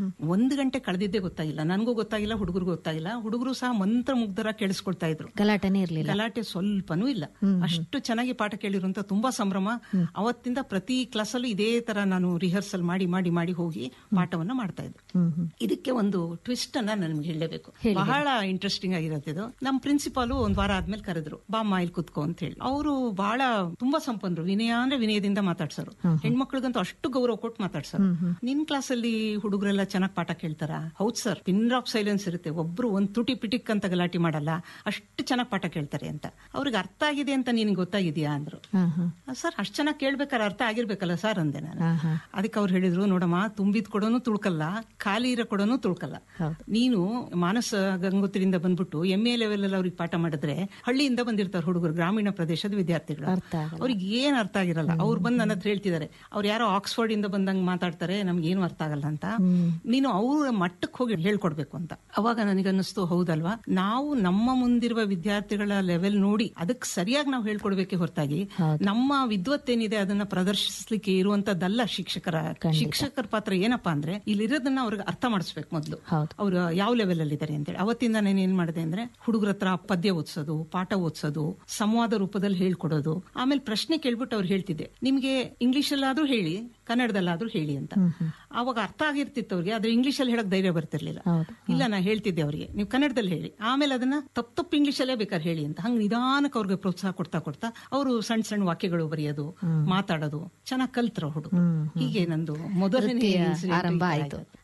S6: 1 ಗಂಟೆ ಕಳೆದಿದ್ದೇ ಗೊತ್ತಾಗಿಲ್ಲ, ನನಗೂ ಗೊತ್ತಾಗಿಲ್ಲ, ಹುಡುಗರಿಗೂ ಗೊತ್ತಾಗಿಲ್ಲ. ಹುಡುಗರು ಸಹ ಮಂತ್ರ ಮುಗ್ಧರ ಕೇಳಿಸ್ಕೊಳ್ತಾ ಇದ್ರು.
S5: ಗಲಾಟೆನೇ ಇರ್ಲಿಲ್ಲ,
S6: ಗಲಾಟೆ ಸ್ವಲ್ಪನೂ ಇಲ್ಲ. ಅಷ್ಟು ಚೆನ್ನಾಗಿ ಪಾಠ ಕೇಳಿರುವಂತ ತುಂಬಾ ಸಂಭ್ರಮ. ಅವತ್ತಿಂದ ಪ್ರತಿ ಕ್ಲಾಸಲ್ಲೂ ಇದೇ ತರ ನಾನು ರಿಹರ್ಸಲ್ ಮಾಡಿ ಮಾಡಿ ಮಾಡಿ ಹೋಗಿ ಪಾಠವನ್ನ ಮಾಡ್ತಾ ಇದ್ದೆ. ಇದಕ್ಕೆ ಒಂದು ಟ್ವಿಸ್ಟ್ ಅನ್ನ ನನ್ಗೆ ಹೇಳಲೇಬೇಕು, ಬಹಳ ಇಂಟ್ರೆಸ್ಟಿಂಗ್ ಆಗಿರುತ್ತೆ ಇದು. ನಮ್ ಪ್ರಿನ್ಸಿಪಾಲು 1 ವಾರ ಆದ್ಮೇಲೆ ಕರೆದ್ರು, ಬಾಮ್ಮ ಇಲ್ಲಿ ಕುತ್ಕೋ ಅಂತ ಹೇಳಿ. ಅವರು ಬಹಳ ತುಂಬಾ ಸಂಪನ್ನರು, ವಿನಯ ಅಂದ್ರೆ ವಿನಯದಿಂದ ಮಾತಾಡ್ಸರು. ಹೆಣ್ಮಕ್ಳಿಗಂತೂ ಅಷ್ಟು ಗೌರವ ಕೊಟ್ಟು ಮಾತಾಡ್ಸರು. ನಿನ್ ಕ್ಲಾಸ್ ಅಲ್ಲಿ ಹುಡುಗರೆಲ್ಲ ಚೆನ್ನಾಗಿ ಪಾಠ ಕೇಳ್ತಾರ? ಹೌದ್ ಸರ್, ಪಿನ್ ಡ್ರಾಪ್ ಸೈಲೆನ್ಸ್ ಇರುತ್ತೆ, ಒಬ್ರು ಒಂದ್ ತುಟಿ ಪಿಟಿಕ್ ಅಂತ ಗಲಾಟೆ ಮಾಡಲ್ಲ, ಅಷ್ಟು ಚೆನ್ನಾಗಿ ಪಾಠ ಕೇಳ್ತಾರೆ ಅಂತ. ಅವ್ರಿಗೆ ಅರ್ಥ ಆಗಿದೆ ಅಂತ ನಿನ್ಗೆ ಗೊತ್ತಾಗಿದ್ಯಾ ಅಂದ್ರು. ಸರ್ ಅಷ್ಟು ಚೆನ್ನಾಗಿ ಕೇಳ್ಬೇಕಾದ್ರೆ ಅರ್ಥ ಆಗಿರ್ಬೇಕಲ್ಲ ಸರ್ ಅಂದೆ ನಾನು. ಅದಕ್ಕೆ ಅವ್ರು ಹೇಳಿದ್ರು, ನೋಡಮ್ಮ, ತುಂಬಿದ್ ಕೊಡೋನು ತುಳ್ಕಲ್ಲ, ಖಾಲಿ ಇರೋ ಕೊಡೋನು ತುಳ್ಕಲ್ಲ. ನೀನು ಮಾನಸ ಗಂಗೋತ್ರಿಯಿಂದ ಬಂದ್ಬಿಟ್ಟು MA ಲೆವೆಲ್ ಅಲ್ಲಿ ಅವ್ರಿಗೆ ಪಾಠ ಮಾಡಿದ್ರೆ, ಹಳ್ಳಿಯಿಂದ ಬಂದಿರ್ತಾರೆ ಹುಡುಗರು, ಗ್ರಾಮೀಣ ಪ್ರದೇಶದ ವಿದ್ಯಾರ್ಥಿಗಳು, ಅವ್ರಿಗೆ ಏನ್ ಅರ್ಥ ಆಗಿರಲ್ಲ. ಅವ್ರು ಬಂದು ನನ್ನ ಹತ್ರ ಹೇಳ್ತಿದ್ದಾರೆ, ಅವ್ರು ಯಾರೋ ಆಕ್ಸ್ಫರ್ಡ್ ಇಂದ ಬಂದಂಗ್ ಮಾತಾಡ್ತಾರೆ, ನಮ್ಗೆ ಏನು ಅರ್ಥ ಆಗಲ್ಲ ಅಂತ. ನೀನು ಅವ್ರ ಮಟ್ಟಕ್ಕೆ ಹೋಗಿ ಹೇಳ್ಕೊಡ್ಬೇಕು ಅಂತ. ಅವಾಗ ನನಗನ್ನಿಸ್ತು, ಹೌದಲ್ವಾ, ನಾವು ನಮ್ಮ ಮುಂದಿರುವ ವಿದ್ಯಾರ್ಥಿಗಳ ಲೆವೆಲ್ ನೋಡಿ ಅದಕ್ಕೆ ಸರಿಯಾಗಿ ನಾವು ಹೇಳ್ಕೊಡ್ಬೇಕೆ ಹೊರತಾಗಿ ನಮ್ಮ ವಿದ್ವತ್ತೇನಿದೆ ಅದನ್ನ ಪ್ರದರ್ಶಿಸ್ಲಿಕ್ಕೆ ಇರುವಂತದ್ದಲ್ಲ ಶಿಕ್ಷಕರ ಪಾತ್ರ. ಏನಪ್ಪಾ ಅಂದ್ರೆ ಇಲ್ಲಿರೋದನ್ನ ಅವ್ರಿಗೆ ಅರ್ಥ ಮಾಡಿಸ್ಬೇಕು ಮೊದಲು, ಅವ್ರು ಯಾವ ಲೆವೆಲ್ ಅಲ್ಲಿ ಇದಾರೆ ಅಂತೇಳಿ. ಅವತ್ತಿಂದ ನಾನು ಏನ್ ಮಾಡಿದೆ ಅಂದ್ರೆ, ಹುಡುಗರ ಹತ್ರ ಪದ್ಯ ಓದಿಸೋದು, ಪಾಠ ಓದಿಸೋದು, ಸಂವಾದ ರೂಪದಲ್ಲಿ ಹೇಳ್ಕೊಡೋದು. ಆಮೇಲೆ ಪ್ರಶ್ನೆ ಕೇಳ್ಬಿಟ್ಟು ಅವ್ರು ಹೇಳ್ತಿದ್ದೆ, ನಿಮ್ಗೆ ಇಂಗ್ಲಿಷ್ ಅಲ್ಲಾದ್ರೂ ಹೇಳಿ, ಕನ್ನಡದಲ್ಲಾದ್ರೂ ಹೇಳಿ ಅಂತ. ಅವಾಗ ಅರ್ಥ ಆಗಿರ್ತಿತ್ತು ಅವ್ರಿಗೆ, ಆದ್ರೆ ಇಂಗ್ಲಿಷ್ ಅಲ್ಲಿ ಹೇಳಕ್ ಧೈರ್ಯ ಬರ್ತಿರ್ಲಿಲ್ಲ. ಇಲ್ಲ, ನಾ ಹೇಳ್ತಿದ್ದೆ ಅವ್ರಿಗೆ, ನೀವು ಕನ್ನಡದಲ್ಲಿ ಹೇಳಿ, ಆಮೇಲೆ ಅದನ್ನ ತಪ್ಪು ಇಂಗ್ಲಿಷ್ ಅಲ್ಲೇ ಬೇಕಾದ್ರೆ ಹೇಳಿ ಅಂತ. ಹಂಗ ನಿಧಾನಕ್ಕೆ ಅವ್ರಿಗೆ ಪ್ರೋತ್ಸಾಹ ಕೊಡ್ತಾ ಕೊಡ್ತಾ ಅವರು ಸಣ್ಣ ಸಣ್ಣ ವಾಕ್ಯಗಳು ಬರೆಯೋದು, ಮಾತಾಡೋದು ಚೆನ್ನಾಗಿ ಕಲ್ತ್ರ ಹುಡುಗರು. ಹೀಗೆ ನಂದು ಮೊದಲನೇ
S5: ಆರಂಭ ಆಯ್ತು.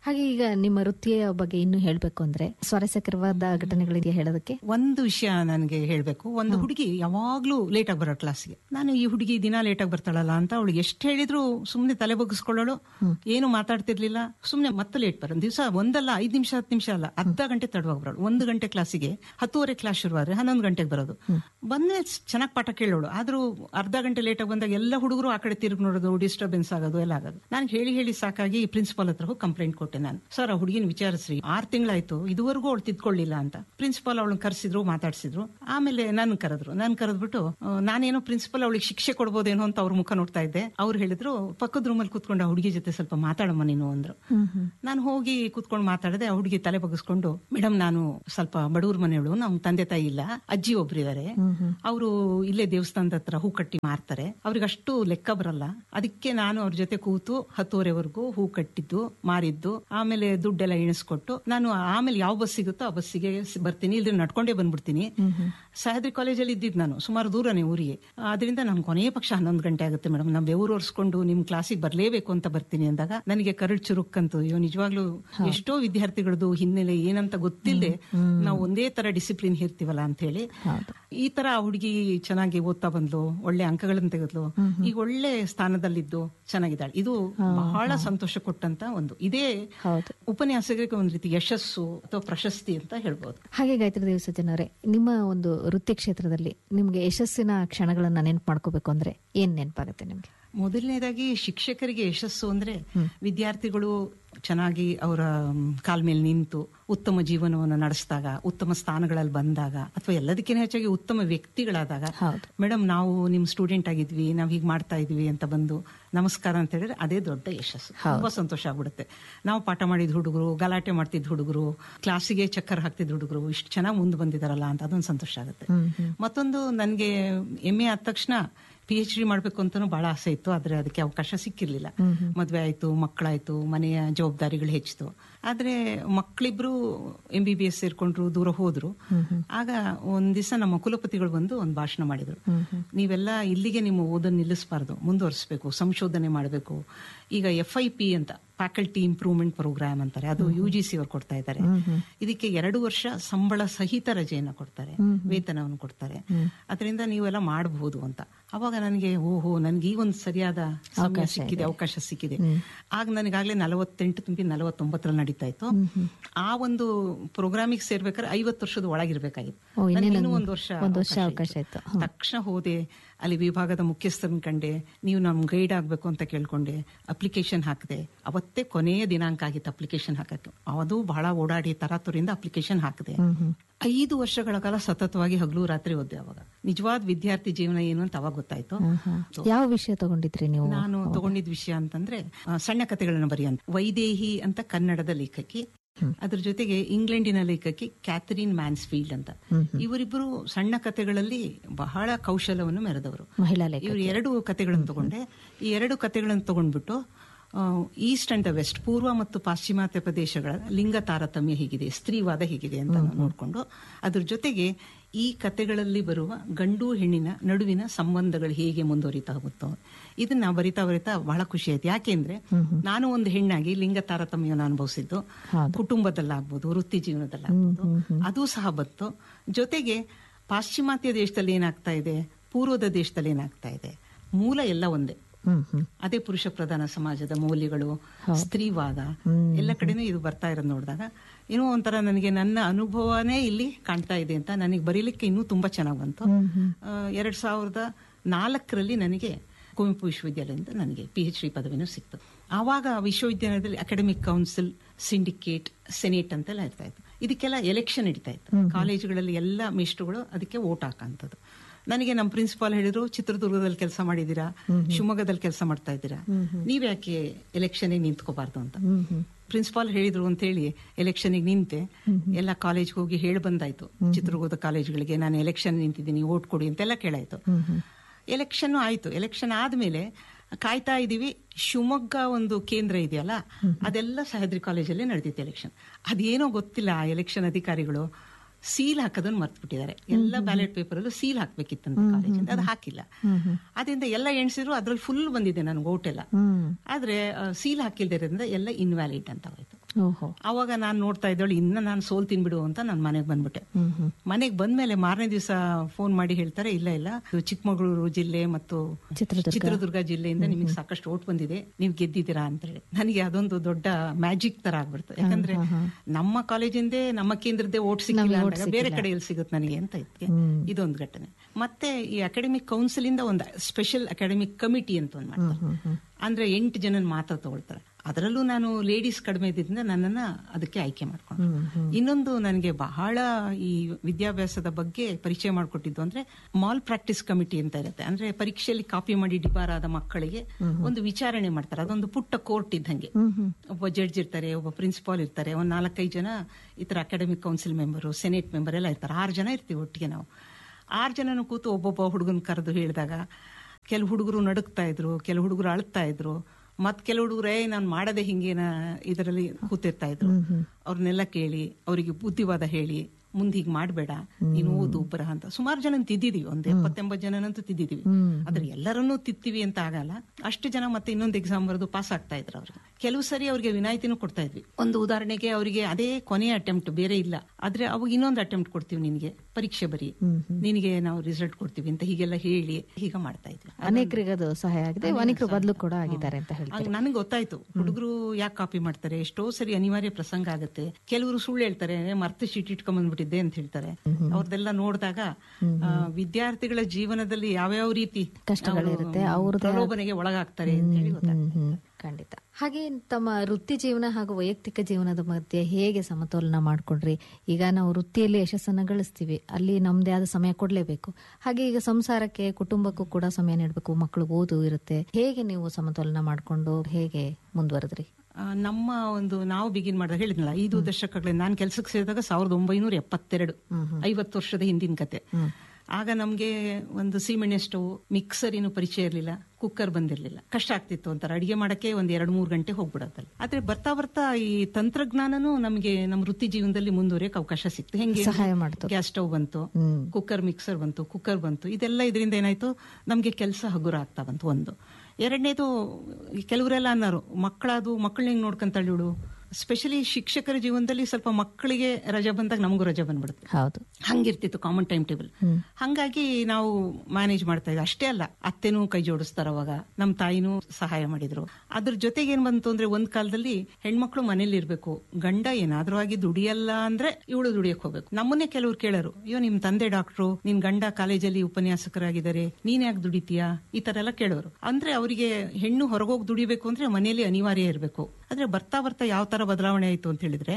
S5: ಹಾಗೆ ಈಗ ನಿಮ್ಮ ವೃತ್ತಿಯ ಬಗ್ಗೆ ಇನ್ನು ಹೇಳ್ಬೇಕು ಅಂದ್ರೆ ಸ್ವಾರಸ್ಯಕರವಾದ ಘಟನೆಗಳಿದೆಯಾ ಹೇಳೋದಕ್ಕೆ?
S6: ಒಂದು ವಿಷಯ ನನಗೆ ಹೇಳ್ಬೇಕು. ಒಂದು ಹುಡುಗಿ ಯಾವಾಗ್ಲೂ ಲೇಟ್ ಆಗಿ ಬರೋ ಕ್ಲಾಸ್ಗೆ. ನಾನು ಈ ಹುಡುಗಿ ದಿನ ಲೇಟ್ ಆಗಿ ಬರ್ತಾಳಲ್ಲ ಅಂತ ಅವಳಿಗೆ ಎಷ್ಟು ಹೇಳಿದ್ರು ಸುಮ್ನೆ ತಲೆ ಬಗ್ಗಿಸ್ಕೊಳ್ಳೋಳು, ಏನು ಮಾತಾಡ್ತಿರ್ಲಿಲ್ಲ, ಸುಮ್ನೆ ಮತ್ತೆ ಲೇಟ್ ಬರೋ ದಿವಸ ಒಂದಲ್ಲ 5 ನಿಮಿಷ 10 ನಿಮಿಷ ಅಲ್ಲ, ಅರ್ಧ ಗಂಟೆ ತಡವಾಗಿ ಬರೋಳು. 1 ಗಂಟೆ ಕ್ಲಾಸಿಗೆ 10:30 ಕ್ಲಾಸ್ ಶುರುವಾದ್ರೆ 11 ಗಂಟೆಗೆ ಬರೋದು. ಬಂದ್ರೆ ಚೆನ್ನಾಗಿ ಪಾಠ ಕೇಳೋಳು. ಆದ್ರೂ ಅರ್ಧ ಗಂಟೆ ಲೇಟ್ ಆಗಿ ಬಂದಾಗ ಎಲ್ಲ ಹುಡುಗರು ಆ ಕಡೆ ತಿರುಗಿ ನೋಡೋದು, ಡಿಸ್ಟರ್ಬೆನ್ಸ್ ಆಗೋದು ಎಲ್ಲ ಆಗೋದು. ನಾನು ಹೇಳಿ ಸಾಕಾಗಿ ಪ್ರಿನ್ಸಿಪಾಲ್ ಹತ್ರ ಹೋಗಿ ಕಂಪ್ಲೇಂಟ್ ಕೊಟ್ಟೆ. ನಾನು, ಸರ್ ಆ ಹುಡುಗಿನ ವಿಚಾರಿಸ್ರಿ, 6 ತಿಂಗಳಾಯ್ತು ಇದುವರೆಗೂ ಅವಳು ತಿದ್ಕೊಳ್ಳಿಲ್ಲ ಅಂತ. ಪ್ರಿನ್ಸಿಪಾಲ್ ಅವಳನ್ನ ಕರೆಸಿದ್ರು, ಮಾತಾಡ್ಸಿದ್ರು. ಆಮೇಲೆ ನಾನು ಕರೆದ್ಬಿಟ್ಟು ನಾನೇನೋ ಪ್ರಿನ್ಸಿಪಲ್ ಅವಳಿಗೆ ಶಿಕ್ಷೆ ಕೊಡ್ಬೋದೇನೋ ಅಂತ ಅವ್ರ ಮುಖ ನೋಡ್ತಾ ಇದ್ದೆ. ಅವ್ರು ಹೇಳಿದ್ರು, ಪಕ್ಕದ ರೂಮಲ್ಲಿ ಕೂತ್ಕೊಂಡು ಆ ಹುಡುಗಿ ಜೊತೆ ಸ್ವಲ್ಪ ಮಾತಾಡಮ್ಮ ನೀನು ಅಂದ್ರು. ನಾನು ಹೋಗಿ ಕೂತ್ಕೊಂಡು ಮಾತಾಡದೆ. ಆ ಹುಡುಗಿ ತಲೆ ಬಗ್ಗಿಸ್ಕೊಂಡು, ಮೇಡಮ್ ನಾನು ಸ್ವಲ್ಪ ಬಡವ್ರ ಮನೆಯವಳು, ನಮ್ ತಂದೆ ತಾಯಿ ಇಲ್ಲ, ಅಜ್ಜಿ ಒಬ್ರಿದ್ದಾರೆ, ಅವರು ಇಲ್ಲೇ ದೇವಸ್ಥಾನದ ಹತ್ರ ಹೂ ಕಟ್ಟಿ ಮಾರ್ತಾರೆ, ಅವ್ರಿಗೆ ಅಷ್ಟು ಲೆಕ್ಕ ಬರಲ್ಲ, ಅದಕ್ಕೆ ನಾನು ಅವ್ರ ಜೊತೆ ಕೂತು 10:30ವರೆಗೂ ಹೂ ಕಟ್ಟಿದ್ದು ಮಾರಿದ್ದು, ಆಮೇಲೆ ದುಡ್ಡೆಲ್ಲ ಎಣಿಸ್ಕೊಟ್ಟು ನಾನು ಆಮೇಲೆ ಯಾವ ಬಸ್ ಸಿಗುತ್ತೋ ಆ ಬಸ್ಸಿಗೆ ಬರ್ತೀನಿ, ಇಲ್ದ್ರೆ ನಡ್ಕೊಂಡೇ ಬಂದ್ಬಿಡ್ತೀನಿ. ಸಹ್ಯಾದ್ರಿ ಕಾಲೇಜಲ್ಲಿ ಇದ್ದಿದ್ದು ನಾನು, ಸುಮಾರು ದೂರನೇ ಊರಿಗೆ. ಅದರಿಂದ ನಮ್ಗೆ ಕೊನೆಯ ಪಕ್ಷ 11 ಗಂಟೆ ಆಗುತ್ತೆ ಮೇಡಮ್, ನಾವು ಬೆವರು ಒರೆಸ್ಕೊಂಡು ನಿಮ್ ಕ್ಲಾಸಿಗೆ ಬರ್ಲೇಬೇಕು ಅಂತ ಬರ್ತೀನಿ ಅಂದಾಗ ನನಗೆ ಕರಳು ಚುರುಕ್ಕಂತು. ಅಯ್ಯೋ ನಿಜವಾಗ್ಲೂ ಎಷ್ಟೋ ವಿದ್ಯಾರ್ಥಿಗಳದ್ದು ಹಿನ್ನೆಲೆ ಏನಂತ ಗೊತ್ತಿಲ್ಲದೆ ನಾವು ಒಂದೇ ತರ ಡಿಸಿಪ್ಲಿನ್ ಇರ್ತೀವಲ್ಲ ಅಂತ ಹೇಳಿ. ಈ ತರ ಆ ಹುಡುಗಿ ಚೆನ್ನಾಗಿ ಓದ್ತಾ ಬಂದ್ಲು, ಒಳ್ಳೆ ಅಂಕಗಳನ್ನು ತೆಗೆದ್ಲು, ಈಗ ಒಳ್ಳೆ ಸ್ಥಾನದಲ್ಲಿದ್ದು ಚೆನ್ನಾಗಿದ್ದಾಳೆ. ಇದು ಬಹಳ ಸಂತೋಷ ಕೊಟ್ಟಂತ ಒಂದು, ಇದೇ ಉಪನ್ಯಾಸಕರಿಗೆ ಒಂದ್ ರೀತಿ ಯಶಸ್ಸು ಅಥವಾ ಪ್ರಶಸ್ತಿ ಅಂತ ಹೇಳ್ಬೋದು.
S5: ಹಾಗೆ ಗಾಯತ್ರಿ ದೇವಿ ಸಜ್ಜನ್ ಅವರೇ, ನಿಮ್ಮ ಒಂದು ವೃತ್ತಿ ಕ್ಷೇತ್ರದಲ್ಲಿ ನಿಮ್ಗೆ ಯಶಸ್ಸಿನ ಕ್ಷಣಗಳನ್ನ ನೆನಪು ಮಾಡ್ಕೋಬೇಕು ಅಂದ್ರೆ ಏನ್ ನೆನಪಾಗುತ್ತೆ ನಿಮ್ಗೆ?
S6: ಮೊದಲನೇದಾಗಿ ಶಿಕ್ಷಕರಿಗೆ ಯಶಸ್ಸು ಅಂದ್ರೆ ವಿದ್ಯಾರ್ಥಿಗಳು ಚೆನ್ನಾಗಿ ಅವರ ಕಾಲ್ ಮೇಲೆ ನಿಂತು ಉತ್ತಮ ಜೀವನವನ್ನು ನಡೆಸಿದಾಗ, ಉತ್ತಮ ಸ್ಥಾನಗಳಲ್ಲಿ ಬಂದಾಗ, ಅಥವಾ ಎಲ್ಲದಕ್ಕಿಂತ ಹೆಚ್ಚಾಗಿ ಉತ್ತಮ ವ್ಯಕ್ತಿಗಳಾದಾಗ, ಮೇಡಮ್ ನಾವು ನಿಮ್ ಸ್ಟೂಡೆಂಟ್ ಆಗಿದ್ವಿ, ನಾವ್ ಹೀಗೆ ಮಾಡ್ತಾ ಇದ್ವಿ ಅಂತ ಬಂದು ನಮಸ್ಕಾರ ಅಂತ ಹೇಳಿದ್ರೆ ಅದೇ ದೊಡ್ಡ ಯಶಸ್ಸು. ತುಂಬಾ ಸಂತೋಷ ಆಗ್ಬಿಡುತ್ತೆ. ನಾವು ಪಾಠ ಮಾಡಿದ ಹುಡುಗರು, ಗಲಾಟೆ ಮಾಡ್ತಿದ್ ಹುಡುಗರು, ಕ್ಲಾಸಿಗೆ ಚಕ್ಕರ್ ಹಾಕ್ತಿದ್ ಹುಡುಗರು ಇಷ್ಟು ಚೆನ್ನಾಗಿ ಮುಂದೆ ಬಂದಿದಾರಲ್ಲ ಅಂತ ಅದೊಂದು ಸಂತೋಷ ಆಗುತ್ತೆ. ಮತ್ತೊಂದು, ನನ್ಗೆ MA ಆದ ತಕ್ಷಣ PhD ಮಾಡ್ಬೇಕು ಅಂತಾನು ಬಹಳ ಆಸೆ ಇತ್ತು, ಆದ್ರೆ ಅದಕ್ಕೆ ಅವಕಾಶ ಸಿಕ್ಕಿರ್ಲಿಲ್ಲ. ಮದ್ವೆ ಆಯ್ತು, ಮಕ್ಕಳಾಯ್ತು, ಮನೆಯ ಜವಾಬ್ದಾರಿಗಳು ಹೆಚ್ಚಿತು. ಆದ್ರೆ ಮಕ್ಕಳಿಬ್ರು MBBS ಸೇರ್ಕೊಂಡ್ರು, ದೂರ ಹೋದ್ರು. ಆಗ ಒಂದ್ ದಿವಸ ನಮ್ಮ ಕುಲಪತಿಗಳು ಬಂದು ಒಂದು ಭಾಷಣ ಮಾಡಿದ್ರು. ನೀವೆಲ್ಲ ಇಲ್ಲಿಗೆ ನಿಮ್ಮ ಓದನ್ನು ನಿಲ್ಲಿಸಬಾರ್ದು, ಮುಂದುವರಿಸಬೇಕು, ಸಂಶೋಧನೆ ಮಾಡಬೇಕು. ಈಗ FIP ಅಂತ ಫ್ಯಾಕಲ್ಟಿ ಇಂಪ್ರೂವ್ಮೆಂಟ್ ಪ್ರೋಗ್ರಾಮ್ ಅಂತಾರೆ, ಅದು UGC ಅವರು ಕೊಡ್ತಾ ಇದ್ದಾರೆ. ಇದಕ್ಕೆ 2 ವರ್ಷ ಸಂಬಳ ಸಹಿತ ರಜೆಯನ್ನ ಕೊಡ್ತಾರೆ, ವೇತನವನ್ನು ಕೊಡ್ತಾರೆ. ಅದರಿಂದ ನೀವೆಲ್ಲ ಮಾಡಬಹುದು ಅಂತ. ಅವಾಗ ನನಗೆ ನನ್ಗೆ ಈ ಒಂದು ಸರಿಯಾದ ಸಮಯ ಸಿಕ್ಕಿದೆ, ಅವಕಾಶ ಸಿಕ್ಕಿದೆ. ಆಗ ನನಗಾಗ್ಲೇ 48 ತುಂಬಿ 49 ನಡೀತಾ ಇತ್ತು. ಆ ಒಂದು ಪ್ರೋಗ್ರಾಮಿಗೆ ಸೇರ್ಬೇಕಾದ್ರೆ 50 ವರ್ಷದ ಒಳಗಿರ್ಬೇಕಾಗಿತ್ತು. ಇನ್ನೂ 1 ವರ್ಷ ಅವಕಾಶ ಇತ್ತು. ತಕ್ಷಣ ಹೋದೆ, ಅಲ್ಲಿ ವಿಭಾಗದ ಮುಖ್ಯಸ್ಥರನ್ನ ಕಂಡೆ, ನೀವು ನಮ್ ಗೈಡ್ ಆಗ್ಬೇಕು ಅಂತ ಕೇಳ್ಕೊಂಡೆ, ಅಪ್ಲಿಕೇಶನ್ ಹಾಕಿದೆ. ಅವತ್ತೇ ಕೊನೆಯ ದಿನಾಂಕ ಆಗಿತ್ತು ಅಪ್ಲಿಕೇಶನ್ ಹಾಕಕ್ಕೆ. ಅದು ಬಹಳ ಓಡಾಡಿ ತರಾತುರಿಂದ ಅಪ್ಲಿಕೇಶನ್ ಹಾಕಿದೆ. 5 ವರ್ಷಗಳ ಕಾಲ ಸತತವಾಗಿ ಹಗಲು ರಾತ್ರಿ ಓದ್ದೆ. ಅವಾಗ ನಿಜವಾದ ವಿದ್ಯಾರ್ಥಿ ಜೀವನ ಏನು ಅಂತ ಅವಾಗ ಗೊತ್ತಾಯ್ತು.
S5: ಯಾವ ವಿಷಯ ತಗೊಂಡಿದ್ರಿ ನೀವು? ನಾನು
S6: ತಗೊಂಡಿದ್ ವಿಷಯ ಅಂತಂದ್ರೆ ಸಣ್ಣ ಕಥೆಗಳನ್ನ ಬರೆಯಂತ. ವೈದೇಹಿ ಅಂತ ಕನ್ನಡದ ಲೇಖಕಿ, ಅದ್ರ ಜೊತೆಗೆ ಇಂಗ್ಲೆಂಡಿನ ಲೇಖಕಿ ಕ್ಯಾಥರಿನ್ ಮ್ಯಾನ್ಸ್ಫೀಲ್ಡ್ ಅಂತ. ಇವರಿಬ್ಬರು ಸಣ್ಣ ಕಥೆಗಳಲ್ಲಿ ಬಹಳ ಕೌಶಲವನ್ನು ಮೆರೆದವರು. ಇವರು 2 ಕಥೆಗಳನ್ನು ತಗೊಂಡೆ. ಈ 2 ಕಥೆಗಳನ್ನು ತಗೊಂಡ್ಬಿಟ್ಟು ಈಸ್ಟ್ ಅಂಡ್ ದ ವೆಸ್ಟ್, ಪೂರ್ವ ಮತ್ತು ಪಾಶ್ಚಿಮಾತ್ಯ ಪ್ರದೇಶಗಳ ಲಿಂಗ ತಾರತಮ್ಯ ಹೀಗಿದೆ, ಸ್ತ್ರೀವಾದ ಹೀಗಿದೆ ಅಂತ ನೋಡ್ಕೊಂಡು, ಅದ್ರ ಜೊತೆಗೆ ಈ ಕಥೆಗಳಲ್ಲಿ ಬರುವ ಗಂಡು ಹೆಣ್ಣಿನ ನಡುವಿನ ಸಂಬಂಧಗಳು ಹೇಗೆ ಮುಂದುವರಿತಾ ಹೋಗುತ್ತೋ ಇದನ್ನ ಬರಿತಾ ಬಹಳ ಖುಷಿ ಆಯ್ತು. ಯಾಕೆಂದ್ರೆ ನಾನು ಒಂದು ಹೆಣ್ಣಾಗಿ ಲಿಂಗ ತಾರತಮ್ಯವನ್ನು ಅನುಭವಿಸಿದ್ದು, ಕುಟುಂಬದಲ್ಲಾಗ್ಬೋದು, ವೃತ್ತಿ ಜೀವನದಲ್ಲಾಗ್ಬೋದು, ಅದು ಸಹ ಬಂತು. ಜೊತೆಗೆ ಪಾಶ್ಚಿಮಾತ್ಯ ದೇಶದಲ್ಲಿ ಏನಾಗ್ತಾ ಇದೆ, ಪೂರ್ವದ ದೇಶದಲ್ಲಿ ಏನಾಗ್ತಾ ಇದೆ, ಮೂಲ ಎಲ್ಲ ಒಂದೇ. ಅದೇ ಪುರುಷ ಪ್ರಧಾನ ಸಮಾಜದ ಮೌಲ್ಯಗಳು, ಸ್ತ್ರೀವಾದ, ಎಲ್ಲ ಕಡೆನೂ ಇದು ಬರ್ತಾ ಇರೋದು ನೋಡಿದಾಗ ಏನೋ ಒಂಥರ ನನಗೆ ನನ್ನ ಅನುಭವನೇ ಇಲ್ಲಿ ಕಾಣ್ತಾ ಇದೆ ಅಂತ ನನಗೆ ಬರೀಲಿಕ್ಕೆ ಇನ್ನೂ ತುಂಬಾ ಚೆನ್ನಾಗಿ ಬಂತು. 2004ರಲ್ಲಿ ನನಗೆ ಕುವೆಂಪು ವಿಶ್ವವಿದ್ಯಾಲಯದಿಂದ ನನಗೆ PhD ಪದವಿನೂ ಸಿಕ್ತು. ಆವಾಗ ವಿಶ್ವವಿದ್ಯಾಲಯದಲ್ಲಿ ಅಕಾಡೆಮಿಕ್ ಕೌನ್ಸಿಲ್, ಸಿಂಡಿಕೇಟ್, ಸೆನೇಟ್ ಅಂತೆಲ್ಲ ಇರ್ತಾ ಇತ್ತು. ಇದಕ್ಕೆಲ್ಲ ಎಲೆಕ್ಷನ್ ನಡೀತಾ ಇತ್ತು. ಕಾಲೇಜುಗಳಲ್ಲಿ ಎಲ್ಲ ಮಿಸ್ಟ್ರುಗಳು ಅದಕ್ಕೆ ವೋಟ್ ಹಾಕಂಥದ್ದು. ನನಗೆ ನಮ್ಮ ಪ್ರಿನ್ಸಿಪಾಲ್ ಹೇಳಿದ್ರು, ಚಿತ್ರದುರ್ಗದಲ್ಲಿ ಕೆಲಸ ಮಾಡಿದೀರಾ, ಶಿವಮೊಗ್ಗದಲ್ಲಿ ಕೆಲಸ ಮಾಡ್ತಾ ಇದ್ದೀರಾ, ನೀವ್ಯಾಕೆ ಎಲೆಕ್ಷನ್ಗೆ ನಿಂತ್ಕೋಬಾರ್ದು ಅಂತ ಪ್ರಿನ್ಸಿಪಾಲ್ ಹೇಳಿದ್ರು ಅಂತ ಹೇಳಿ ಎಲೆಕ್ಷನ್ಗೆ ನಿಂತೆ. ಎಲ್ಲ ಕಾಲೇಜ್ಗೆ ಹೋಗಿ ಹೇಳಿ ಬಂದಾಯ್ತು, ಚಿತ್ರದುರ್ಗದ ಕಾಲೇಜ್ಗಳಿಗೆ ನಾನು ಎಲೆಕ್ಷನ್ ನಿಂತಿದ್ದೀನಿ, ವೋಟ್ ಕೊಡಿ ಅಂತೆಲ್ಲ ಕೇಳಾಯ್ತು. ಎಲೆಕ್ಷನ್ ಆಯ್ತು. ಎಲೆಕ್ಷನ್ ಆದ್ಮೇಲೆ ಕಾಯ್ತಾ ಇದೀವಿ. ಶಿವಮೊಗ್ಗ ಒಂದು ಕೇಂದ್ರ ಇದೆಯಲ್ಲ, ಅದೆಲ್ಲ ಸಹ್ಯಾದ್ರಿ ಕಾಲೇಜಲ್ಲಿ ನಡೆದಿತ್ತು ಎಲೆಕ್ಷನ್. ಅದೇನೋ ಗೊತ್ತಿಲ್ಲ, ಆ ಎಲೆಕ್ಷನ್ ಅಧಿಕಾರಿಗಳು ಸೀಲ್ ಹಾಕೋದನ್ನ ಮರ್ತು ಬಿಟ್ಟಿದ್ದಾರೆ. ಎಲ್ಲ ಬ್ಯಾಲೆಟ್ ಪೇಪರ್ ಅಲ್ಲೂ ಸೀಲ್ ಹಾಕ್ಬೇಕಿತ್ತಂತ ಕಾಲೇಜ್ ಅಂತ, ಅದು ಹಾಕಿಲ್ಲ. ಅದರಿಂದ ಎಲ್ಲ ಎಣಿಸಿದ್ರು ಅದ್ರಲ್ಲಿ ಫುಲ್ ಬಂದಿದೆ ನನ್ಗೆ ಓಟ್ ಎಲ್ಲ. ಆದ್ರೆ ಸೀಲ್ ಹಾಕಿಲ್ದಿರೋದ್ರಿಂದ ಎಲ್ಲ ಇನ್ವ್ಯಾಲಿಡ್ ಅಂತ ಹೋಯ್ತು.
S4: ಓಹೋ.
S6: ಅವಾಗ ನಾನು ನೋಡ್ತಾ ಇದ್ದವಳು, ಇನ್ನ ನಾನು ಸೋಲ್ತೀನಿ ಬಿಡು ಅಂತ ನಾನು ಮನೆಗೆ ಬಂದ್ಬಿಟ್ಟೆ. ಮನೆಗೆ ಬಂದ್ಮೇಲೆ ಮಾರನೇ ದಿವಸ ಫೋನ್ ಮಾಡಿ ಹೇಳ್ತಾರೆ, ಇಲ್ಲ ಇದು ಚಿಕ್ಕಮಗಳೂರು ಜಿಲ್ಲೆ ಮತ್ತು ಚಿತ್ರದುರ್ಗ ಜಿಲ್ಲೆಯಿಂದ ನಿಮಗೆ ಸಾಕಷ್ಟು ಓಟ್ ಬಂದಿದೆ, ನೀವು ಗೆದ್ದಿದ್ದೀರಾ ಅಂತ ಹೇಳಿ. ನನಗೆ ಅದೊಂದು ದೊಡ್ಡ ಮ್ಯಾಜಿಕ್ ತರ ಆಗ್ಬಿಡ್ತು. ಯಾಕಂದ್ರೆ ನಮ್ಮ ಕಾಲೇಜಿಂದೇ ನಮ್ಮ ಕೇಂದ್ರದ್ದೇ ಓಟ್ ಸಿಕ್ಕಿಲ್ಲ ಅಂದಾಗ ಬೇರೆ ಕಡೆ ಎಲ್ಲಿ ಸಿಗುತ್ತೆ ನನಗೆ ಅಂತ ಇತ್ತು. ಇದೊಂದು ಘಟನೆ. ಮತ್ತೆ ಈ ಅಕಾಡೆಮಿಕ್ ಕೌನ್ಸಿಲ್ ಇಂದ ಒಂದು ಸ್ಪೆಷಲ್ ಅಕಾಡೆಮಿಕ್ ಕಮಿಟಿ ಅಂತ ಒಂದು ಮಾಡ್ತಾರೆ. ಅಂದ್ರೆ 8 ಜನ ಮಾತ್ರ ತಗೊಳ್ತಾರೆ. ಅದರಲ್ಲೂ ನಾನು ಲೇಡೀಸ್ ಕಡಿಮೆ ಇದ್ದಿಂದ ನನ್ನನ್ನ ಅದಕ್ಕೆ ಆಯ್ಕೆ ಮಾಡ್ಕೊಂಡು. ಇನ್ನೊಂದು ನನಗೆ ಬಹಳ ಈ ವಿದ್ಯಾಭ್ಯಾಸದ ಬಗ್ಗೆ ಪರಿಚಯ ಮಾಡಿಕೊಟ್ಟಿದ್ದು ಅಂದ್ರೆ ಮಾಲ್ ಪ್ರಾಕ್ಟೀಸ್ ಕಮಿಟಿ ಅಂತ ಇರುತ್ತೆ. ಅಂದ್ರೆ ಪರೀಕ್ಷೆಯಲ್ಲಿ ಕಾಪಿ ಮಾಡಿ ಡಿಬಾರಾದ ಮಕ್ಕಳಿಗೆ ಒಂದು ವಿಚಾರಣೆ ಮಾಡ್ತಾರೆ. ಅದೊಂದು ಪುಟ್ಟ ಕೋರ್ಟ್ ಇದ್ದಂಗೆ. ಒಬ್ಬ ಜಡ್ಜ್ ಇರ್ತಾರೆ, ಒಬ್ಬ ಪ್ರಿನ್ಸಿಪಾಲ್ ಇರ್ತಾರೆ, ಒಂದ್ 4-5 ಜನ ಈ ತರ academic council member, senate member ಎಲ್ಲ ಇರ್ತಾರೆ. 6 ಜನ ಇರ್ತೀವಿ ಒಟ್ಟಿಗೆ. ನಾವು 6 ಜನನು ಕೂತು ಒಬ್ಬೊಬ್ಬ ಹುಡುಗನ್ ಕರೆದು ಹೇಳಿದಾಗ ಕೆಲವು ಹುಡುಗರು ನಡುಕ್ತಾ ಇದ್ರು, ಕೆಲವು ಹುಡುಗರು ಅಳ್ತಾ ಇದ್ರು, ಮತ್ ಕೆಲವು ಹುಡುಗರೇ ನಾನು ಮಾಡದೆ ಹಿಂಗೇನ ಇದರಲ್ಲಿ ಕೂತಿರ್ತಾ ಇದ್ರು. ಅವ್ರನ್ನೆಲ್ಲ ಕೇಳಿ ಅವರಿಗೆ ಬುದ್ಧಿವಾದ ಹೇಳಿ, ಮುಂದೆ ಹೀಗೆ ಮಾಡಬೇಡ, ನೀನು ಓದು ಬರಹ ಅಂತ. ಸುಮಾರು ಜನ ತಿದ್ದಿದೀವಿ, ಒಂದು 70-80 ಜನನಂತೂ ತಿದ್ದಿದೀವಿ. ಆದ್ರೆ ಎಲ್ಲರನ್ನೂ ತಿತ್ತೀವಿ ಅಂತ ಆಗಲ್ಲ. ಅಷ್ಟು ಜನ ಮತ್ತೆ ಇನ್ನೊಂದು ಎಕ್ಸಾಮ್ ಬರೆದು ಪಾಸ್ ಆಗ್ತಾ ಇದ್ರು. ಅವ್ರಿಗೆ ಕೆಲವು ಸರಿ ಅವ್ರಿಗೆ ವಿನಾಯಿತಿನೂ ಕೊಡ್ತಾ ಇದ್ವಿ. ಒಂದು ಉದಾಹರಣೆಗೆ ಅವರಿಗೆ ಅದೇ ಕೊನೆಯ ಅಟೆಂಪ್ಟ್ ಬೇರೆ ಇಲ್ಲ, ಆದ್ರೆ ಅವಾಗ ಇನ್ನೊಂದು ಅಟೆಂಪ್ಟ್ ಕೊಡ್ತೀವಿ, ನಿನ್ಗೆ ಪರೀಕ್ಷೆ ಬರಿ, ನಿನಗೆ ನಾವು ರಿಸಲ್ಟ್ ಕೊಡ್ತೀವಿ ಅಂತ ಹೀಗೆಲ್ಲ ಹೇಳಿ ಹೀಗ ಮಾಡ್ತಾ ಇದ್ವಿ.
S5: ಅನೇಕರಿಗೆ ಅದು ಸಹಾಯ ಆಗಿದೆ, ಅನೇಕರು ಬದಲು ಕೂಡ ಆಗಿದ್ದಾರೆ ಅಂತ ಹೇಳಿ
S6: ನನಗೆ ಗೊತ್ತಾಯ್ತು. ಹುಡುಗರು ಯಾಕೆ ಕಾಪಿ ಮಾಡ್ತಾರೆ, ಎಷ್ಟೋ ಸರಿ ಅನಿವಾರ್ಯ ಪ್ರಸಂಗ ಆಗುತ್ತೆ. ಕೆಲವರು ಸುಳ್ಳು ಹೇಳ್ತಾರೆ, ಮರ್ತು ಶೀಟ್ ಇಟ್ಕೊಂಡ್ಬಂದ್ಬಿಟ್ಟಿದ್ದೆ ಅಂತ ಹೇಳ್ತಾರೆ. ಅವ್ರದೆಲ್ಲ ನೋಡಿದಾಗ ವಿದ್ಯಾರ್ಥಿಗಳ ಜೀವನದಲ್ಲಿ ಯಾವ್ಯಾವ ರೀತಿ
S5: ಕಷ್ಟಗಳಿರುತ್ತೆ, ಅವ್ರ
S6: ಪ್ರಲೋಭನೆಗೆ ಒಳಗಾಗ್ತಾರೆ ಅಂತ ಹೇಳಿ ಗೊತ್ತಾಗ್ತದೆ.
S5: ಖಂಡಿತ. ಹಾಗೆ ತಮ್ಮ ವೃತ್ತಿ ಜೀವನ ಹಾಗೂ ವೈಯಕ್ತಿಕ ಜೀವನದ ಮಧ್ಯೆ ಹೇಗೆ ಸಮತೋಲನ ಮಾಡ್ಕೊಂಡ್ರಿ? ಈಗ ನಾವು ವೃತ್ತಿಯಲ್ಲಿ ಯಶಸ್ಸನ್ನ ಗಳಿಸ್ತೀವಿ, ಅಲ್ಲಿ ನಮ್ದೇ ಆದ ಸಮಯ ಕೊಡ್ಲೇಬೇಕು. ಹಾಗೆ ಈಗ ಸಂಸಾರಕ್ಕೆ, ಕುಟುಂಬಕ್ಕೂ ಕೂಡ ಸಮಯ ನೀಡಬೇಕು, ಮಕ್ಕಳು ಓದು ಇರುತ್ತೆ. ಹೇಗೆ ನೀವು ಸಮತೋಲನ ಮಾಡ್ಕೊಂಡು ಹೇಗೆ ಮುಂದುವರೆದ್ರಿ?
S6: ನಮ್ಮ ಒಂದು ನಾವು ಬಿಗಿನ್ ಮಾಡಿದಾಗ ಹೇಳಿದ್ನಲ್ಲ, 5 ದಶಕಗಳಿಂದ ನಾನು ಕೆಲಸಕ್ಕೆ ಸೇರಿದಾಗ 1972, 50 ವರ್ಷದ ಹಿಂದಿನ ಕತೆ. ಆಗ ನಮ್ಗೆ ಒಂದು ಸೀಮೆಣ್ಣೆ ಸ್ಟವ್, ಮಿಕ್ಸರ್ ಏನು ಪರಿಚಯ ಇರಲಿಲ್ಲ, ಕುಕ್ಕರ್ ಬಂದಿರಲಿಲ್ಲ. ಕಷ್ಟ ಆಗ್ತಿತ್ತು ಅಂತಾರೆ ಅಡಿಗೆ ಮಾಡಕ್ಕೆ. 1-2-3 ಗಂಟೆ ಹೋಗ್ಬಿಡತ್ತಲ್ಲ. ಆದ್ರೆ ಬರ್ತಾ ಬರ್ತಾ ಈ ತಂತ್ರಜ್ಞಾನನೂ ನಮ್ಗೆ ನಮ್ಮ ವೃತ್ತಿ ಜೀವನದಲ್ಲಿ ಮುಂದುವರಿಯಕ್ಕೆ ಅವಕಾಶ ಸಿಕ್ತು. ಹೆಂಗೆ
S5: ಸಹಾಯ ಮಾಡ್ತು.
S6: ಗ್ಯಾಸ್ ಸ್ಟವ್ ಬಂತು, ಕುಕ್ಕರ್, ಮಿಕ್ಸರ್ ಬಂತು, ಕುಕ್ಕರ್ ಬಂತು. ಇದೆಲ್ಲ ಇದರಿಂದ ಏನಾಯ್ತು, ನಮ್ಗೆ ಕೆಲಸ ಹಗುರ ಆಗ್ತಾ ಬಂತು. ಒಂದು. ಎರಡನೇದು, ಕೆಲವರೆಲ್ಲ ಅನ್ನೋರು ಮಕ್ಕಳನ್ನ ಹೆಂಗ್ ನೋಡ್ಕೊಂತಾಳೆ ಇವಳು. ಸ್ಪೆಷಲಿ ಶಿಕ್ಷಕರ ಜೀವನದಲ್ಲಿ ಸ್ವಲ್ಪ ಮಕ್ಕಳಿಗೆ ರಜೆ ಬಂದಾಗ ನಮಗೂ ರಜೆ ಬಂದ್ಬಿಡುತ್ತೆ.
S5: ಹೌದು,
S6: ಹಂಗಿರ್ತಿತ್ತು ಕಾಮನ್ ಟೈಮ್ ಟೇಬಲ್. ಹಂಗಾಗಿ ನಾವು ಮ್ಯಾನೇಜ್ ಮಾಡ್ತಾ ಇದ್ವಿ. ಅಷ್ಟೇ ಅಲ್ಲ, ಅತ್ತೆನೂ ಕೈ ಜೋಡಿಸ್ತಾರ, ಅವಾಗ ನಮ್ಮ ತಾಯಿನೂ ಸಹಾಯ ಮಾಡಿದ್ರು. ಅದ್ರ ಜೊತೆಗೆ ಏನ್ ಬಂತು ಅಂದ್ರೆ, ಒಂದ್ ಕಾಲದಲ್ಲಿ ಹೆಣ್ಮಕ್ಳು ಮನೇಲಿ ಇರ್ಬೇಕು, ಗಂಡ ಏನಾದ್ರೂ ಆಗಿ ದುಡಿಯಲ್ಲ ಅಂದ್ರೆ ಇವಳು ದುಡಿಯಕ್ ಹೋಗ್ಬೇಕು. ನಮ್ಮನ್ನೇ ಕೆಲವ್ರು ಕೇಳರು, ಅಯ್ಯೋ ನಿಮ್ ತಂದೆ ಡಾಕ್ಟ್ರು, ನಿನ್ ಗಂಡ ಕಾಲೇಜಲ್ಲಿ ಉಪನ್ಯಾಸಕರಾಗಿದ್ದಾರೆ, ನೀನ್ ಯಾಕೆ ದುಡಿತೀಯಾ, ಈ ತರ ಎಲ್ಲ ಕೇಳೋರು. ಅಂದ್ರೆ ಅವರಿಗೆ ಹೆಣ್ಣು ಹೊರಗೋಗಿ ದುಡಿಬೇಕು ಅಂದ್ರೆ ಮನೆಯಲ್ಲಿ ಅನಿವಾರ್ಯ ಇರಬೇಕು. ಆದ್ರೆ ಬರ್ತಾ ಬರ್ತಾ ಯಾವ ತರ ಬದಲಾವಣೆ ಆಯ್ತು ಅಂತ ಹೇಳಿದ್ರೆ,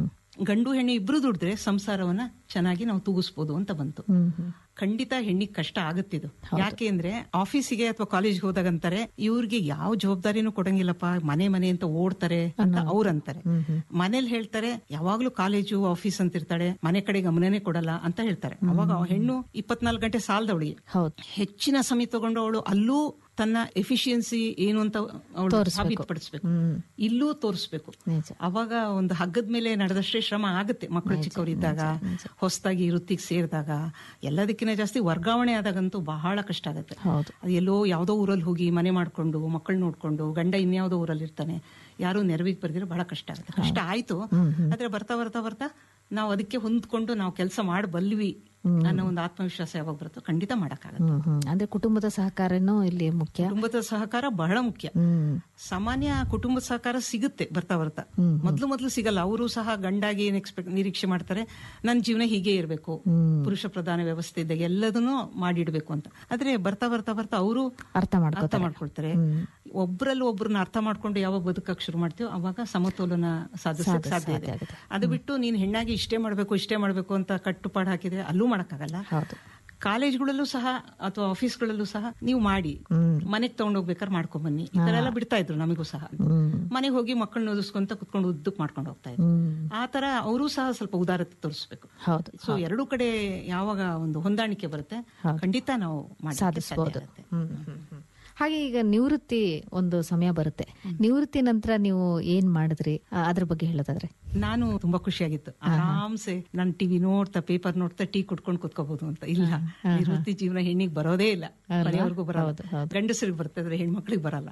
S6: ಗಂಡು ಹೆಣ್ಣು ಇಬ್ರು ದುಡಿದ್ರೆ ಸಂಸಾರವನ್ನ ಚೆನ್ನಾಗಿ ನಾವು ತೂಗಿಸ್ಬೋದು ಅಂತ ಬಂತು. ಖಂಡಿತ ಹೆಣ್ಣಿಗೆ ಕಷ್ಟ ಆಗುತ್ತಿದ್ದು. ಯಾಕೆ ಅಂದ್ರೆ ಆಫೀಸಿಗೆ ಅಥವಾ ಕಾಲೇಜ್ಗೆ ಹೋದಾಗಂತಾರೆ, ಇವ್ರಿಗೆ ಯಾವ ಜವಾಬ್ದಾರಿನೂ ಕೊಡಂಗಿಲ್ಲಪ್ಪ, ಮನೆ ಅಂತ ಓಡ್ತಾರೆ ಅಂತ ಅವ್ರಂತಾರೆ. ಮನೇಲಿ ಹೇಳ್ತಾರೆ, ಯಾವಾಗ್ಲೂ ಕಾಲೇಜು ಆಫೀಸ್ ಅಂತ ಇರ್ತಾಳೆ, ಮನೆ ಕಡೆ ಗಮನನೇ ಕೊಡಲ್ಲ ಅಂತ ಹೇಳ್ತಾರೆ. ಅವಾಗ ಹೆಣ್ಣು 24 ಗಂಟೆ ಸಾಲದವಳಿಗೆ ಹೆಚ್ಚಿನ ಸಮಯ ತಗೊಂಡು ಅವಳು ಅಲ್ಲೂ ತನ್ನ ಎಫಿಷಿಯನ್ಸಿ ಏನು ಅಂತ ಅವಳು ಸಾಬೀತುಪಡಿಸ್ಬೇಕು, ಇಲ್ಲೂ ತೋರಿಸ್ಬೇಕು. ಅವಾಗ ಒಂದು ಹಗ್ಗದ ಮೇಲೆ ನಡೆದಷ್ಟೇ ಶ್ರಮ ಆಗುತ್ತೆ. ಮಕ್ಕಳು ಚಿಕ್ಕವರಿದ್ದಾಗ, ಹೊಸದಾಗಿ ವೃತ್ತಿಗೆ ಸೇರಿದಾಗ, ಎಲ್ಲದಕ್ಕಿಂತ ಜಾಸ್ತಿ ವರ್ಗಾವಣೆ ಆದಾಗಂತೂ ಬಹಳ ಕಷ್ಟ ಆಗುತ್ತೆ. ಅದು ಎಲ್ಲೋ ಯಾವ್ದೋ ಊರಲ್ಲಿ ಹೋಗಿ ಮನೆ ಮಾಡ್ಕೊಂಡು ಮಕ್ಕಳು ನೋಡ್ಕೊಂಡು, ಗಂಡ ಇನ್ಯಾವುದೋ ಊರಲ್ಲಿ ಇರ್ತಾನೆ, ಯಾರು ನೆರವಿಗೆ ಬರ್ದಿರೋ ಬಹಳ ಕಷ್ಟ ಆಗುತ್ತೆ. ಕಷ್ಟ ಆಯ್ತು, ಆದ್ರೆ ಬರ್ತಾ ಬರ್ತಾ ಬರ್ತಾ ನಾವು ಅದಕ್ಕೆ ಹೊಂದ್ಕೊಂಡು ನಾವು ಕೆಲಸ ಮಾಡಬಲ್ವಿ ಅನ್ನೋ ಒಂದು ಆತ್ಮವಿಶ್ವಾಸ ಯಾವಾಗ ಬರುತ್ತೋ ಖಂಡಿತ ಮಾಡಕ್ಕಾಗತ್ತೆ.
S5: ಅಂದ್ರೆ ಕುಟುಂಬದ ಸಹಕಾರನೂ ಇಲ್ಲಿ ಮುಖ್ಯ.
S6: ಕುಟುಂಬದ ಸಹಕಾರ ಬಹಳ ಮುಖ್ಯ. ಸಾಮಾನ್ಯ ಕುಟುಂಬದ ಸಹಕಾರ ಸಿಗುತ್ತೆ ಬರ್ತಾ ಬರ್ತಾ. ಮೊದ್ಲು ಸಿಗಲ್ಲ. ಅವರು ಸಹ ಗಂಡಾಗಿ ಏನ್ ನಿರೀಕ್ಷೆ ಮಾಡ್ತಾರೆ, ನನ್ನ ಜೀವನ ಹೀಗೆ ಇರಬೇಕು, ಪುರುಷ ಪ್ರಧಾನ ವ್ಯವಸ್ಥೆ ಇದ್ದಾಗ ಎಲ್ಲದನ್ನೂ ಮಾಡಿಡ್ಬೇಕು ಅಂತ. ಆದ್ರೆ ಬರ್ತಾ ಬರ್ತಾ ಬರ್ತಾ ಅವರು ಅರ್ಥ ಮಾಡ್ಕೊಳ್ತಾರೆ. ಒಬ್ರಲ್ಲಿ ಒಬ್ರನ್ನ ಅರ್ಥ ಮಾಡ್ಕೊಂಡು ಯಾವಾಗ ಬದುಕಕ್ಕೆ ಶುರು ಮಾಡ್ತೀವೋ ಅವಾಗ ಸಮತೋಲನ ಸಾಧಿಸಕ್ಕೆ ಸಾಧ್ಯ ಇದೆ. ಅದು ಬಿಟ್ಟು ನೀನ್ ಹೆಣ್ಣಾಗಿ ಇಷ್ಟೇ ಮಾಡ್ಬೇಕು ಅಂತ ಕಟ್ಟುಪಾಡು ಹಾಕಿದ್ರೆ ಅಲ್ಲೂ ಮಾಡಕ್ಕಾಗಲ್ಲ. ಕಾಲೇಜ್ಗಳಲ್ಲೂ ಸಹ ಅಥವಾ ಆಫೀಸ್ಗಳಲ್ಲೂ ಸಹ ನೀವು ಮಾಡಿ ಮನೆಗೆ ತಗೊಂಡೋಗ್ಬೇಕಾದ್ರೆ ಮಾಡ್ಕೊಂಡ್ ಬನ್ನಿ, ಈ ತರ ಎಲ್ಲ ಬಿಡ್ತಾ ಇದ್ರು ನಮಗೂ ಸಹ. ಮನೆಗೆ ಹೋಗಿ ಮಕ್ಕಳನ್ನ ಓದಿಸ್ಕೊಂತ ಕುತ್ಕೊಂಡು ಉದ್ದಕ್ ಮಾಡ್ಕೊಂಡು ಹೋಗ್ತಾ ಇದ್ರು. ಆ ತರ ಅವರು ಸಹ ಸ್ವಲ್ಪ ಉದಾರತೆ ತೋರಿಸ್ಬೇಕು. ಸೊ ಎರಡೂ ಕಡೆ ಯಾವಾಗ ಒಂದು ಹೊಂದಾಣಿಕೆ ಬರುತ್ತೆ ಖಂಡಿತ ನಾವು ಸಾಧಿಸಬಹುದು.
S5: ಹಾಗೆ ಈಗ ನಿವೃತ್ತಿ ಒಂದು ಸಮಯ ಬರುತ್ತೆ, ನಿವೃತ್ತಿ ನಂತರ ನೀವು ಏನ್ ಮಾಡಿದ್ರಿ ಅದ್ರ ಬಗ್ಗೆ ಹೇಳೋದಾದ್ರೆ?
S6: ನಾನು ತುಂಬಾ ಖುಷಿಯಾಗಿತ್ತು. ಆರಾಮ್ಸೆ ನಾನು ಟಿವಿ ನೋಡ್ತಾ ಪೇಪರ್ ನೋಡ್ತಾ ಟೀ ಕುಟ್ಕೊಂಡು ಕುತ್ಕೋಬಹುದು ಅಂತ. ಇಲ್ಲ, ನಿವೃತ್ತಿ ಜೀವನ ಹೆಣ್ಣಿಗೆ ಬರೋದೇ ಇಲ್ಲ, ಮನೆಯವ್ರಿಗೂ ಬರೋದು, ಗಂಡಸರಿಗೆ ಬರ್ತದ್ರೆ ಹೆಣ್ಮಕ್ಳಿಗೆ ಬರಲ್ಲ.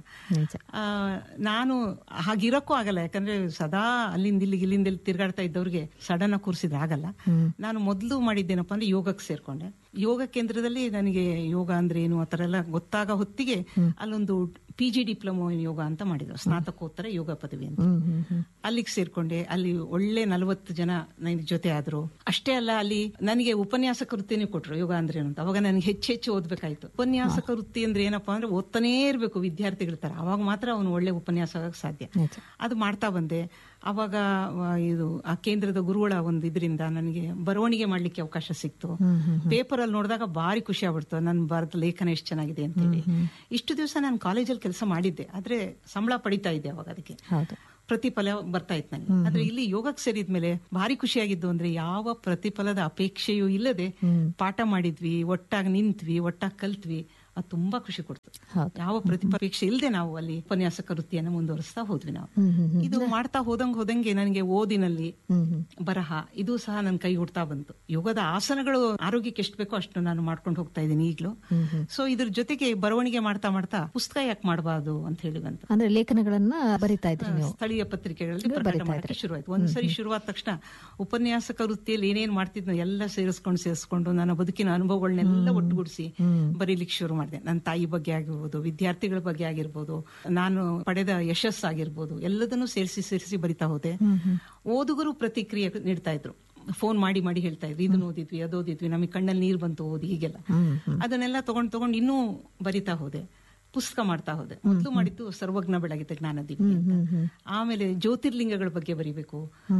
S6: ನಾನು ಹಾಗಿರಕ್ಕೂ ಆಗಲ್ಲ, ಯಾಕಂದ್ರೆ ಸದಾ ಅಲ್ಲಿಂದ ಇಲ್ಲಿಗೆ ತಿರ್ಗಾಡ್ತಾ ಇದ್ದವ್ರಿಗೆ ಸಡನ್ ಆಗಿ ಕೂರಿಸಿದ್ರೆ ಆಗಲ್ಲ. ನಾನು ಮೊದಲು ಮಾಡಿದ್ದೇನಪ್ಪ ಅಂದ್ರೆ ಯೋಗಕ್ಕೆ ಸೇರ್ಕೊಂಡೆ. ಯೋಗ ಕೇಂದ್ರದಲ್ಲಿ ನನಗೆ ಯೋಗ ಅಂದ್ರೆ ಏನು ಆ ತರ ಎಲ್ಲ ಗೊತ್ತಾಗ ಹೊತ್ತಿಗೆ ಅಲ್ಲೊಂದು PG ಡಿಪ್ಲೊಮಾ ಇನ್ ಯೋಗ ಅಂತ ಮಾಡಿದ್ರು, ಸ್ನಾತಕೋತ್ತರ ಯೋಗ ಪದವಿ ಅಂತ. ಅಲ್ಲಿಗೆ ಸೇರ್ಕೊಂಡೆ. ಅಲ್ಲಿ ಒಳ್ಳೆ 40 ಜನ ನನ್ನ ಜೊತೆ ಆದ್ರು. ಅಷ್ಟೇ ಅಲ್ಲ, ಅಲ್ಲಿ ನನಗೆ ಉಪನ್ಯಾಸಕ ವೃತ್ತಿನೂ ಕೊಟ್ರು. ಯೋಗ ಅಂದ್ರೆ ಏನು ಅಂತ ಅವಾಗ ನನಗೆ ಹೆಚ್ಚು ಓದ್ಬೇಕಾಯ್ತು. ಉಪನ್ಯಾಸಕ ವೃತ್ತಿ ಅಂದ್ರೆ ಏನಪ್ಪಾ ಅಂದ್ರೆ ಓದ್ತಾನೇ ಇರ್ಬೇಕು ವಿದ್ಯಾರ್ಥಿಗಳ ತರ, ಅವಾಗ ಮಾತ್ರ ಅವನು ಒಳ್ಳೆ ಉಪನ್ಯಾಸ ಆಗಕ್ಕೆ ಸಾಧ್ಯ. ಅದು ಮಾಡ್ತಾ ಬಂದೆ. ಅವಾಗ ಇದು ಆ ಕೇಂದ್ರದ ಗುರುಗಳ ಒಂದು ಇದರಿಂದ ನನಗೆ ಬರವಣಿಗೆ ಮಾಡ್ಲಿಕ್ಕೆ ಅವಕಾಶ ಸಿಕ್ತು. ಪೇಪರ್ ಅಲ್ಲಿ ನೋಡಿದಾಗ ಭಾರಿ ಖುಷಿ ಆಗ್ಬಿಡ್ತು, ನನ್ನ ಭಾರತ ಲೇಖನ ಎಷ್ಟು ಚೆನ್ನಾಗಿದೆ ಅಂತೇಳಿ. ಇಷ್ಟು ದಿವಸ ನಾನು ಕಾಲೇಜಲ್ಲಿ ಕೆಲಸ ಮಾಡಿದ್ದೆ, ಆದ್ರೆ ಸಂಬಳ ಪಡಿತಾ ಇದ್ದೆ ಅವಾಗ, ಅದಕ್ಕೆ ಪ್ರತಿಫಲ ಬರ್ತಾ ಇತ್ತು ನನಗೆ. ಆದ್ರೆ ಇಲ್ಲಿ ಯೋಗಕ್ಕೆ ಸೇರಿದ್ಮೇಲೆ ಭಾರಿ ಖುಷಿಯಾಗಿದ್ದು ಅಂದ್ರೆ ಯಾವ ಪ್ರತಿಫಲದ ಅಪೇಕ್ಷೆಯೂ ಇಲ್ಲದೆ ಪಾಠ ಮಾಡಿದ್ವಿ, ಒಟ್ಟಾಗಿ ನಿಂತ್ವಿ, ಒಟ್ಟಾಗಿ ಕಲ್ತ್ವಿ. ಅದು ತುಂಬಾ ಖುಷಿ ಕೊಡ್ತು. ಯಾವ ಪ್ರತಿಪೇಕ್ಷೆ ಇಲ್ಲದೆ ನಾವು ಅಲ್ಲಿ ಉಪನ್ಯಾಸಕ ವೃತ್ತಿಯನ್ನು ಮುಂದುವರಿಸ್ತಾ ಹೋದ್ವಿ ನಾವು. ಇದು ಮಾಡ್ತಾ ಹೋದಂಗೆ ನನಗೆ ಓದಿನಲ್ಲಿ ಬರಹ ಇದು ಸಹ ನನ್ನ ಕೈ ಹುಡ್ತಾ ಬಂತು. ಯೋಗದ ಆಸನಗಳು ಆರೋಗ್ಯಕ್ಕೆ ಎಷ್ಟು ಬೇಕೋ ಅಷ್ಟು ನಾನು ಮಾಡ್ಕೊಂಡು ಹೋಗ್ತಾ ಇದ್ದೀನಿ ಈಗ್ಲೂ. ಸೊ ಇದ್ರ ಜೊತೆಗೆ ಬರವಣಿಗೆ ಮಾಡ್ತಾ ಪುಸ್ತಕ ಯಾಕೆ ಮಾಡಬಾರ್ದು ಅಂತ ಹೇಳಿ ಬಂತು.
S5: ಅಂದ್ರೆ ಲೇಖನಗಳನ್ನ ಬರಿತಾ ಇದ್ರಿ ನೀವು? ಸ್ಥಳೀಯ
S6: ಪತ್ರಿಕೆಗಳಲ್ಲಿ ಪ್ರಕಟ ಮಾಡಕ್ಕೆ ಶುರುವಾಯ್ತು. ಒಂದ್ಸರಿ ಶುರುವಾದ ತಕ್ಷಣ ಉಪನ್ಯಾಸಕ ವೃತ್ತಿಯಲ್ಲಿ ಏನೇನ್ ಮಾಡ್ತಿದ್ನೋ ಎಲ್ಲ ಸೇರಿಸ್ಕೊಂಡು ನನ್ನ ಬದುಕಿನ ಅನುಭವಗಳನ್ನೆಲ್ಲ ಒಟ್ಟುಗೂಡಿಸಿ ಬರೀಲಿಕ್ಕೆ ಶುರು ಮಾಡಿದೆ. ನನ್ನ ತಾಯಿ ಬಗ್ಗೆ ಆಗಿರ್ಬೋದು, ವಿದ್ಯಾರ್ಥಿಗಳ ಬಗ್ಗೆ ಆಗಿರ್ಬೋದು, ನಾನು ಪಡೆದ ಯಶಸ್ಸಾಗಿರ್ಬೋದು, ಎಲ್ಲದನ್ನೂ ಸೇರಿಸಿ ಬರಿತಾ ಹೋದೆ. ಓದುಗರು ಪ್ರತಿಕ್ರಿಯೆ ನೀಡ್ತಾ ಇದ್ರು, ಫೋನ್ ಮಾಡಿ ಹೇಳ್ತಾ ಇದ್ರು, ಇದನ್ನ ಓದಿದ್ವಿ, ಅದೋದಿದ್ವಿ, ನಮಗೆ ಕಣ್ಣಲ್ಲಿ ನೀರು ಬಂತು ಓದಿ, ಹೀಗೆಲ್ಲ. ಅದನ್ನೆಲ್ಲ ತಗೊಂಡು ಇನ್ನೂ ಬರಿತಾ ಹೋದೆ, ಪುಸ್ತಕ ಮಾಡ್ತಾ ಹೋದೆ. ಮೊದಲು ಮಾಡಿದ್ದು ಸರ್ವಜ್ಞ ಬೆಳಗಿದ ಜ್ಞಾನದೀಪ ಅಂತ. ಆಮೇಲೆ ಜ್ಯೋತಿರ್ಲಿಂಗಗಳ ಬಗ್ಗೆ ಬರಿಬೇಕು,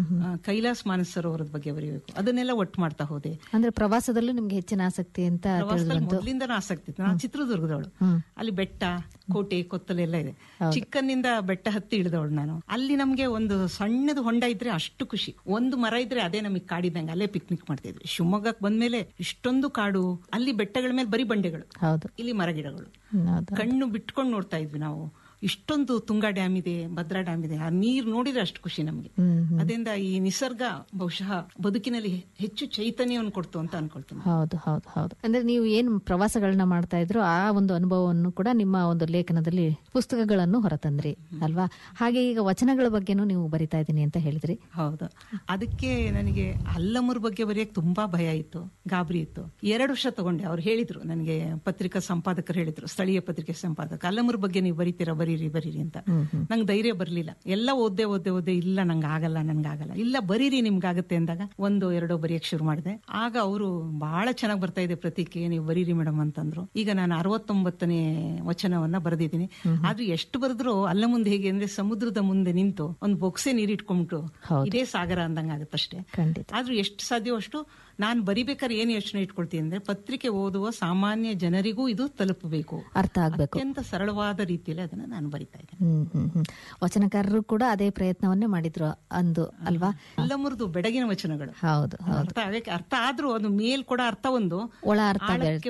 S6: ಕೈಲಾಸ ಮಾನಸ ಸರೋವರದ ಬಗ್ಗೆ ಬರಿಬೇಕು, ಅದನ್ನೆಲ್ಲ ಒಟ್ಟು ಮಾಡ್ತಾ ಹೋದೆ.
S5: ಅಂದ್ರೆ ಪ್ರವಾಸದಲ್ಲೂ ನಿಮ್ಗೆ ಹೆಚ್ಚಿನ ಆಸಕ್ತಿ ಅಂತ?
S6: ಮೊದಲಿಂದನೂ ಆಸಕ್ತಿ ಇತ್ತು. ನಾನು ಚಿತ್ರದುರ್ಗದವಳು, ಅಲ್ಲಿ ಬೆಟ್ಟ, ಕೋಟೆ, ಕೊತ್ತಲೆಲ್ಲ ಇದೆ. ಚಿಕ್ಕನ್ನಿಂದ ಬೆಟ್ಟ ಹತ್ತಿ ಇಳಿದವಳು ನಾನು. ಅಲ್ಲಿ ನಮ್ಗೆ ಒಂದು ಸಣ್ಣದು ಹೊಂಡ ಇದ್ರೆ ಅಷ್ಟು ಖುಷಿ, ಒಂದು ಮರ ಇದ್ರೆ ಅದೇ ನಮಗೆ ಕಾಡಿದಂಗೆ, ಅಲ್ಲೇ ಪಿಕ್ನಿಕ್ ಮಾಡ್ತಿದ್ವಿ. ಶಿವಮೊಗ್ಗಕ್ಕೆ ಬಂದ್ಮೇಲೆ ಇಷ್ಟೊಂದು ಕಾಡು, ಅಲ್ಲಿ ಬೆಟ್ಟಗಳ ಮೇಲೆ ಬರೀ ಬಂಡೆಗಳು, ಇಲ್ಲಿ ಮರಗಿಡಗಳು, ಕಣ್ಣು ಬಿಟ್ಕೊಂಡು ನೋಡ್ತಾ ಇದ್ವಿ ನಾವು. ಇಷ್ಟೊಂದು ತುಂಗಾ ಡ್ಯಾಮ್ ಇದೆ, ಭದ್ರಾ ಡ್ಯಾಮ್ ಇದೆ, ಆ ನೀರು ನೋಡಿದ್ರೆ ಅಷ್ಟು ಖುಷಿ ನಮ್ಗೆ. ಅದರಿಂದ ಈ ನಿಸರ್ಗ ಬಹುಶಃ ಬದುಕಿನಲ್ಲಿ ಹೆಚ್ಚು ಚೈತನ್ಯವನ್ನು ಕೊಡ್ತು ಅಂತ ಅನ್ಕೊಳ್ತೀನಿ.
S5: ಹೌದು. ಅಂದ್ರೆ ನೀವು ಏನ್ ಪ್ರವಾಸಗಳನ್ನ ಮಾಡ್ತಾ ಇದ್ರು ಆ ಒಂದು ಅನುಭವವನ್ನು ಕೂಡ ನಿಮ್ಮ ಒಂದು ಲೇಖನದಲ್ಲಿ ಪುಸ್ತಕಗಳನ್ನು ಹೊರತಂದ್ರಿ ಅಲ್ವಾ? ಹಾಗೆ ಈಗ ವಚನಗಳ ಬಗ್ಗೆನೂ ನೀವು ಬರಿತಾ ಇದ್ದೀನಿ ಅಂತ ಹೇಳಿದ್ರಿ.
S6: ಹೌದು. ಅದಕ್ಕೆ ನನಗೆ ಅಲ್ಲಮರ ಬಗ್ಗೆ ಬರೆಯಕ್ಕೆ ತುಂಬಾ ಭಯ ಇತ್ತು, ಗಾಬರಿ ಇತ್ತು. 2 ವರ್ಷ ತಗೊಂಡೆ. ಅವ್ರು ಹೇಳಿದ್ರು ನನಗೆ, ಪತ್ರಿಕಾ ಸಂಪಾದಕರು ಹೇಳಿದ್ರು, ಸ್ಥಳೀಯ ಪತ್ರಿಕೆ ಸಂಪಾದಕ, ಅಲ್ಲಮರ ಬಗ್ಗೆ ನೀವು ಬರೀತೀರಾ, ಬರೀರಿ ಅಂತ. ನಂಗೆ ಧೈರ್ಯ ಬರ್ಲಿಲ್ಲ. ಎಲ್ಲ ಓದ್ದೆ ಇಲ್ಲ, ನಂಗಾಗಲ್ಲ, ಇಲ್ಲ ಬರೀರಿ, ನಿಮ್ಗಾಗತ್ತೆ ಅಂದಾಗ 1-2 ಬರೆಯಕ್ಕೆ ಶುರು ಮಾಡಿದೆ. ಆಗ ಅವರು ಬಹಳ ಚೆನ್ನಾಗಿ ಬರ್ತಾ ಇದೆ ಪ್ರತೀಕೆ, ನೀವು ಬರೀರಿ ಮೇಡಮ್ ಅಂತಂದ್ರು. ಈಗ ನಾನು 69ನೇ ವಚನವನ್ನ ಬರೆದಿದ್ದೀನಿ. ಆದ್ರೆ ಎಷ್ಟು ಬರೆದ್ರು ಅಲ್ಲ ಮುಂದೆ ಹೇಗೆ ಅಂದ್ರೆ ಸಮುದ್ರದ ಮುಂದೆ ನಿಂತು ಒಂದು ಬೊಕ್ಸೆ ನೀರಿಟ್ಕೊಂಡ್ಬಿಟ್ಟು ಇದೇ ಸಾಗರ ಅಂದಂಗ ಆಗುತ್ತಷ್ಟೇ. ಆದ್ರೂ ಎಷ್ಟು ಸಾಧ್ಯವೋ ಅಷ್ಟು ನಾನು ಬರಿಬೇಕಾದ್ರೆ ಏನ್ ಯೋಚನೆ ಇಟ್ಕೊಳ್ತೀನಿ ಅಂದ್ರೆ, ಪತ್ರಿಕೆ ಓದುವ ಸಾಮಾನ್ಯ ಜನರಿಗೂ ಇದು ತಲುಪಬೇಕು, ಅರ್ಥ ಆಗ್ಬೇಕು, ಅತ್ಯಂತ ಸರಳವಾದ ರೀತಿಯಲ್ಲಿ ಅದನ್ನ ನಾನು ಬರಿತಾ ಇದ್ದೇನೆ.
S5: ವಚನಕಾರರು ಕೂಡ ಅದೇ ಪ್ರಯತ್ನವನ್ನೇ ಮಾಡಿದ್ರು ಅಂದು ಅಲ್ವಾ?
S6: ಎಲ್ಲ ಮುರಿದು ಬೆಡಗಿನ ವಚನಗಳು.
S5: ಹೌದು.
S6: ಅರ್ಥ ಆದ್ರೂ ಅದು ಮೇಲ್ ಕೂಡ ಅರ್ಥ ಒಂದು
S5: ಒಳ ಅರ್ಥ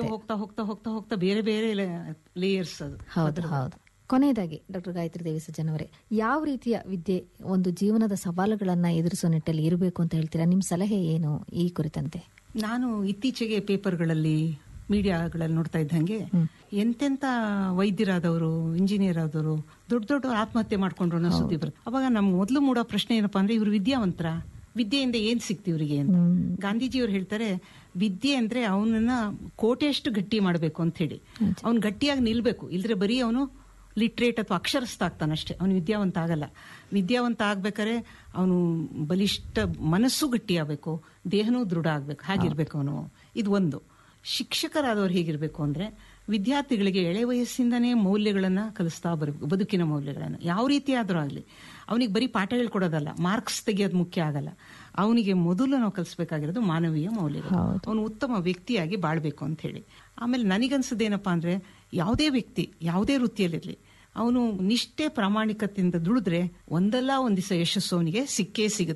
S6: ಹೋಗ್ತಾ ಬೇರೆ ಲೇಯರ್ಸ್ ಅದು.
S5: ಹೌದು. ಕೊನೆಯದಾಗಿ ಡಾಕ್ಟರ್ ಗಾಯತ್ರಿ ದೇವಿ ಸಜ್ಜನ್ ಅವರೇ, ಯಾವ ರೀತಿಯ ವಿದ್ಯೆ ಒಂದು ಜೀವನದ ಸವಾಲುಗಳನ್ನ ಎದುರಿಸುವ ನಿಟ್ಟಲ್ಲಿ ಇರಬೇಕು ಅಂತ ಹೇಳ್ತೀರಾ? ನಿಮ್ ಸಲಹೆ ಏನು ಈ ಕುರಿತಂತೆ?
S6: ನಾನು ಇತ್ತೀಚೆಗೆ ಪೇಪರ್ಗಳಲ್ಲಿ, ಮೀಡಿಯಾಗಳಲ್ಲಿ ನೋಡ್ತಾ ಇದ್ದಂಗೆ ಎಂತೆಂತ ವೈದ್ಯರಾದವರು, ಇಂಜಿನಿಯರ್ ಆದವರು, ದೊಡ್ಡ ಆತ್ಮಹತ್ಯೆ ಮಾಡ್ಕೊಂಡ್ರು ಅನ್ನೋ ಸುದ್ದಿ ಬರುತ್ತೆ. ಅವಾಗ ನಮ್ಗೆ ಮೊದಲು ಮೂಡೋ ಪ್ರಶ್ನೆ ಏನಪ್ಪಾ ಅಂದ್ರೆ, ಇವ್ರು ವಿದ್ಯಾವಂತರ, ವಿದ್ಯೆಯಿಂದ ಏನ್ ಸಿಕ್ತಿ ಇವರಿಗೆ ಅಂತ. ಗಾಂಧೀಜಿಯವರು ಹೇಳ್ತಾರೆ, ವಿದ್ಯೆ ಅಂದ್ರೆ ಅವನನ್ನ ಕೋಟೆಯಷ್ಟು ಗಟ್ಟಿ ಮಾಡ್ಬೇಕು ಅಂತ ಹೇಳಿ. ಅವ್ನು ಗಟ್ಟಿಯಾಗಿ ನಿಲ್ಬೇಕು, ಇಲ್ದ್ರೆ ಬರೀ ಅವನು ಲಿಟ್ರೇಟ್ ಅಥವಾ ಅಕ್ಷರಸ್ಥ ಆಗ್ತಾನಷ್ಟೇ, ಅವನು ವಿದ್ಯಾವಂತ ಆಗಲ್ಲ. ವಿದ್ಯಾವಂತ ಆಗ್ಬೇಕಾದ್ರೆ ಅವನು ಬಲಿಷ್ಠ ಮನಸ್ಸು ಗಟ್ಟಿ ಆಗ್ಬೇಕು, ದೇಹನೂ ದೃಢ ಆಗ್ಬೇಕು, ಹಾಗಿರ್ಬೇಕು ಅವನು. ಇದು ಒಂದು. ಶಿಕ್ಷಕರಾದವ್ರು ಹೇಗಿರ್ಬೇಕು ಅಂದ್ರೆ, ವಿದ್ಯಾರ್ಥಿಗಳಿಗೆ ಎಳೆ ವಯಸ್ಸಿಂದನೇ ಮೌಲ್ಯಗಳನ್ನ ಕಲಿಸ್ತಾ ಬರಬೇಕು, ಬದುಕಿನ ಮೌಲ್ಯಗಳನ್ನ. ಯಾವ ರೀತಿ ಆದ್ರೂ ಆಗ್ಲಿ, ಅವನಿಗೆ ಬರೀ ಪಾಠ ಹೇಳ್ಕೊಡೋದಲ್ಲ, ಮಾರ್ಕ್ಸ್ ತೆಗಿಯೋದು ಮುಖ್ಯ ಆಗಲ್ಲ. ಅವನಿಗೆ ಮೊದಲು ನಾವು ಕಲಿಸ್ಬೇಕಾಗಿರೋದು ಮಾನವೀಯ ಮೌಲ್ಯಗಳು. ಅವನು ಉತ್ತಮ ವ್ಯಕ್ತಿಯಾಗಿ ಬಾಳ್ಬೇಕು ಅಂತ ಹೇಳಿ. ಆಮೇಲೆ ನನಗನ್ಸದೇನಪ್ಪಾ ಅಂದ್ರೆ, ಯಾವುದೇ ವ್ಯಕ್ತಿ ಯಾವುದೇ ವೃತ್ತಿಯಲ್ಲಿರ್ಲಿ, ಅವನು ನಿಷ್ಠೆ ಪ್ರಾಮಾಣಿಕತೆಯಿಂದ ದುಡಿದ್ರೆ ಒಂದಲ್ಲ ಒಂದ್ ದಿವಸ ಯಶಸ್ಸು ಅವನಿಗೆ ಸಿಕ್ಕೇ ಸಿಗುತ್ತೆ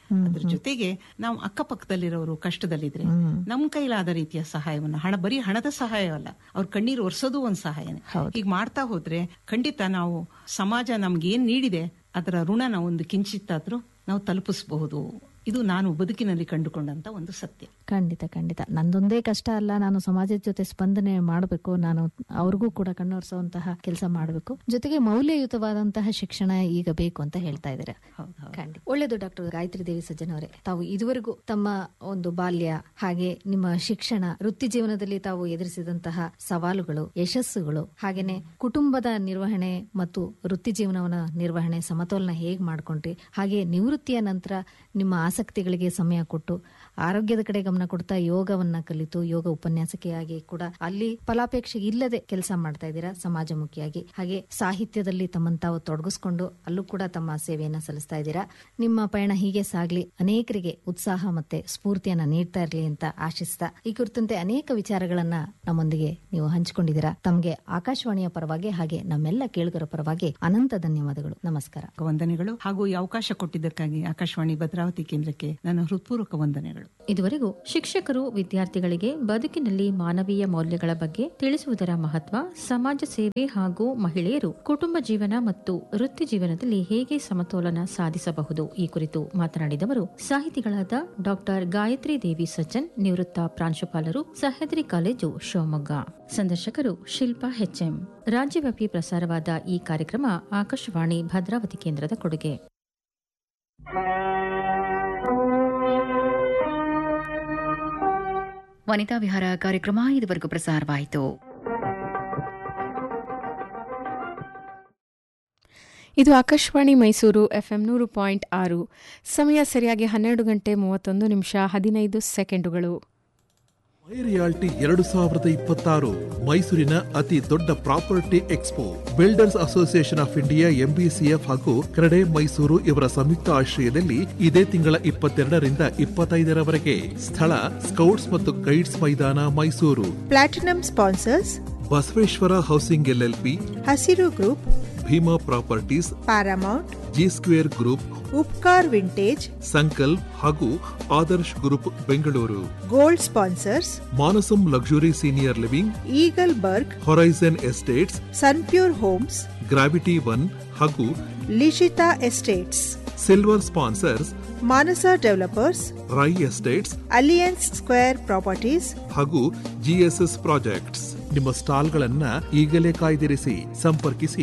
S6: ಅದ್ರ ಜೊತೆಗೆ ನಾವು ಅಕ್ಕಪಕ್ಕದಲ್ಲಿರೋರು ಕಷ್ಟದಲ್ಲಿದ್ರೆ ನಮ್ ಕೈಲಾದ ರೀತಿಯ ಸಹಾಯವನ್ನ, ಬರೀ ಹಣದ ಸಹಾಯವಲ್ಲ, ಅವ್ರ ಕಣ್ಣೀರು ಒರೆಸೋದು ಒಂದ್ ಸಹಾಯನೇ. ಈಗ ಮಾಡ್ತಾ ಹೋದ್ರೆ ಖಂಡಿತ ನಾವು ಸಮಾಜ ನಮ್ಗೆ ಏನ್ ನೀಡಿದೆ ಅದರ ಋಣನ ಒಂದು ಕಿಂಚಿತ್ತಾದ್ರೂ ನಾವು ತಲುಪಿಸಬಹುದು. ಇದು ನಾನು ಬದುಕಿನಲ್ಲಿ ಕಂಡುಕೊಂಡಂತ ಒಂದು ಸತ್ಯ.
S5: ಖಂಡಿತ ಖಂಡಿತ. ನಂದೊಂದೇ ಕಷ್ಟ ಅಲ್ಲ, ನಾನು ಸಮಾಜದ ಜೊತೆ ಸ್ಪಂದನೆ ಮಾಡಬೇಕು, ನಾನು ಅವ್ರಿಗೂ ಕೂಡ ಕಣ್ಣೊರೆಸುವಂತಹ ಕೆಲಸ ಮಾಡಬೇಕು, ಜೊತೆಗೆ ಮೌಲ್ಯಯುತವಾದಂತಹ ಶಿಕ್ಷಣ ಈಗ ಬೇಕು ಅಂತ ಹೇಳ್ತಾ ಇದ್ದಾರೆ. ಖಂಡಿತ ಒಳ್ಳೆಯದು. ಡಾಕ್ಟರ್ ಗಾಯತ್ರಿ ದೇವಿ ಸಜ್ಜನ್ ಅವರೇ, ತಾವು ಇದುವರೆಗೂ ತಮ್ಮ ಒಂದು ಬಾಲ್ಯ ಹಾಗೆ ನಿಮ್ಮ ಶಿಕ್ಷಣ, ವೃತ್ತಿ ಜೀವನದಲ್ಲಿ ತಾವು ಎದುರಿಸಿದಂತಹ ಸವಾಲುಗಳು, ಯಶಸ್ಸುಗಳು, ಹಾಗೇನೆ ಕುಟುಂಬದ ನಿರ್ವಹಣೆ ಮತ್ತು ವೃತ್ತಿ ಜೀವನವನ್ನ ನಿರ್ವಹಣೆ ಸಮತೋಲನ ಹೇಗೆ ಮಾಡ್ಕೊಂಡ್ರಿ, ಹಾಗೆ ನಿವೃತ್ತಿಯ ನಂತರ ನಿಮ್ಮ ಆಸಕ್ತಿಗಳಿಗೆ ಸಮಯ ಕೊಟ್ಟು ಆರೋಗ್ಯದ ಕಡೆ ಗಮನ ಕೊಡ್ತಾ ಯೋಗವನ್ನ ಕಲಿತು ಯೋಗ ಉಪನ್ಯಾಸಕಿಯಾಗಿ ಕೂಡ ಅಲ್ಲಿ ಫಲಾಪೇಕ್ಷೆ ಇಲ್ಲದೆ ಕೆಲಸ ಮಾಡ್ತಾ ಇದ್ದೀರಾ ಸಮಾಜಮುಖಿಯಾಗಿ. ಹಾಗೆ ಸಾಹಿತ್ಯದಲ್ಲಿ ತಮ್ಮನ್ನು ತಾವು ತೊಡಗಿಸ್ಕೊಂಡು ಅಲ್ಲೂ ಕೂಡ ತಮ್ಮ ಸೇವೆಯನ್ನ ಸಲ್ಲಿಸ್ತಾ ಇದ್ದೀರಾ. ನಿಮ್ಮ ಪಯಣ ಹೀಗೆ ಸಾಗ್ಲಿ, ಅನೇಕರಿಗೆ ಉತ್ಸಾಹ ಮತ್ತೆ ಸ್ಫೂರ್ತಿಯನ್ನ ನೀಡ್ತಾ ಇರಲಿ ಅಂತ ಆಶಿಸ್ತಾ ಈ ಕುರಿತಂತೆ ಅನೇಕ ವಿಚಾರಗಳನ್ನ ನಮ್ಮೊಂದಿಗೆ ನೀವು ಹಂಚಿಕೊಂಡಿದ್ದೀರಾ. ತಮಗೆ ಆಕಾಶವಾಣಿಯ ಪರವಾಗಿ ಹಾಗೆ ನಮ್ಮೆಲ್ಲ ಕೇಳುಗರ ಪರವಾಗಿ ಅನಂತ ಧನ್ಯವಾದಗಳು. ನಮಸ್ಕಾರ.
S6: ವಂದನೆಗಳು. ಹಾಗೂ ಈ ಅವಕಾಶ ಕೊಟ್ಟಿದ್ದಕ್ಕಾಗಿ ಆಕಾಶವಾಣಿ ಭದ್ರಾವತಿ ಕೇಂದ್ರಕ್ಕೆ ನನ್ನ ಹೃತ್ಪೂರ್ವಕ ವಂದನೆಗಳು.
S4: ಇದುವರೆಗೂ ಶಿಕ್ಷಕರು ವಿದ್ಯಾರ್ಥಿಗಳಿಗೆ ಬದುಕಿನಲ್ಲಿ ಮಾನವೀಯ ಮೌಲ್ಯಗಳ ಬಗ್ಗೆ ತಿಳಿಸುವುದರ ಮಹತ್ವ, ಸಮಾಜ ಸೇವೆ ಹಾಗೂ ಮಹಿಳೆಯರು ಕುಟುಂಬ ಜೀವನ ಮತ್ತು ವೃತ್ತಿ ಜೀವನದಲ್ಲಿ ಹೇಗೆ ಸಮತೋಲನ ಸಾಧಿಸಬಹುದು ಈ ಕುರಿತು ಮಾತನಾಡಿದವರು ಸಾಹಿತಿಗಳಾದ ಡಾಕ್ಟರ್ ಗಾಯತ್ರಿ ದೇವಿ ಸಜ್ಜನ್, ನಿವೃತ್ತ ಪ್ರಾಂಶುಪಾಲರು, ಸಹ್ಯಾದ್ರಿ ಕಾಲೇಜು, ಶಿವಮೊಗ್ಗ. ಸಂದರ್ಶಕರು ಶಿಲ್ಪಾ ಎಚ್ಎಂ. ರಾಜ್ಯವ್ಯಾಪಿ ಪ್ರಸಾರವಾದ ಈ ಕಾರ್ಯಕ್ರಮ ಆಕಾಶವಾಣಿ ಭದ್ರಾವತಿ ಕೇಂದ್ರದ ಕೊಡುಗೆ.
S3: ವನಿತಾ ವಿಹಾರ ಕಾರ್ಯಕ್ರಮ ಇದುವರೆಗೂ ಪ್ರಸಾರವಾಯಿತು.
S7: ಇದು ಆಕಾಶವಾಣಿ ಮೈಸೂರು FM 100.6. ಸಮಯ ಸರಿಯಾಗಿ 12:31
S8: ಮೈ ರಿಯಾಲ್ಟಿ 2026 ಮೈಸೂರಿನ ಅತಿ ದೊಡ್ಡ property expo. Builders association of India, MBCF ಹಾಗೂ ಕ್ರೆಡೆ ಮೈಸೂರು ಇವರ ಸಂಯುಕ್ತ ಆಶ್ರಯದಲ್ಲಿ ಇದೇ ತಿಂಗಳ 22ರಿಂದ 25ರವರೆಗೆ. ಸ್ಥಳ ಸ್ಕೌಟ್ಸ್ ಮತ್ತು ಗೈಡ್ಸ್ ಮೈದಾನ, Mysuru.
S9: Platinum sponsors:
S8: Basaveshwara housing LLP,
S9: ಹಸಿರು group,
S8: Bima properties,
S9: Paramount,
S8: G square group,
S9: Upkar vintage,
S8: Sankalp ಹಾಗೂ Adarsh group Bengaluru.
S9: Gold sponsors:
S8: ಮಾನಸಂ luxury senior living,
S9: eagle burg,
S8: horizon estates,
S9: Sunpure homes,
S8: gravity 1 ಹಾಗೂ
S9: ಲಿಶಿತಾ ಎಸ್ಟೇಟ್ಸ್.
S8: ಸಿಲ್ವರ್ ಸ್ಪಾನ್ಸರ್ಸ್:
S9: ಮಾನಸ developers,
S8: Rai estates,
S9: alliance square properties ಹಾಗೂ
S8: GSS ಪ್ರಾಜೆಕ್ಟ್ಸ್. ನಿಮ್ಮ ಸ್ಟಾಲ್ಗಳನ್ನ ಈಗಲೇ ಕಾಯ್ದಿರಿಸಿ. ಸಂಪರ್ಕಿಸಿ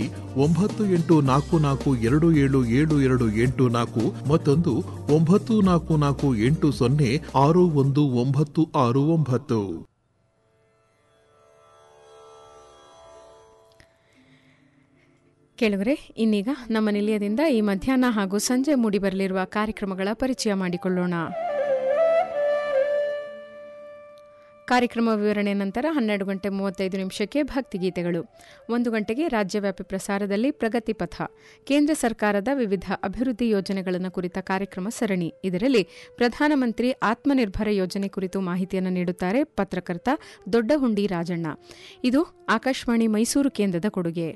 S8: 9844277784 ಮತ್ತೊಂದು 9448061969.
S7: ಕೇಳುಗರೆ, ಇನ್ನೀಗ ನಮ್ಮ ನಿಲಯದಿಂದ ಈ ಮಧ್ಯಾಹ್ನ ಹಾಗೂ ಸಂಜೆ ಮೂಡಿಬರಲಿರುವ ಕಾರ್ಯಕ್ರಮಗಳ ಪರಿಚಯ ಮಾಡಿಕೊಳ್ಳೋಣ. ಕಾರ್ಯಕ್ರಮ ವಿವರಣೆ ನಂತರ 12:35 ಭಕ್ತಿಗೀತೆಗಳು. 1 ಗಂಟೆಗೆ ರಾಜ್ಯವ್ಯಾಪಿ ಪ್ರಸಾರದಲ್ಲಿ ಪ್ರಗತಿ ಪಥ, ಕೇಂದ್ರ ಸರ್ಕಾರದ ವಿವಿಧ ಅಭಿವೃದ್ಧಿ ಯೋಜನೆಗಳನ್ನು ಕುರಿತ ಕಾರ್ಯಕ್ರಮ ಸರಣಿ. ಇದರಲ್ಲಿ ಪ್ರಧಾನಮಂತ್ರಿ ಆತ್ಮನಿರ್ಭರ ಯೋಜನೆ ಕುರಿತು ಮಾಹಿತಿಯನ್ನು ನೀಡುತ್ತಾರೆ ಪತ್ರಕರ್ತ ದೊಡ್ಡಹುಂಡಿ ರಾಜಣ್ಣ. ಇದು ಆಕಾಶವಾಣಿ ಮೈಸೂರು ಕೇಂದ್ರದ ಕೊಡುಗೆ.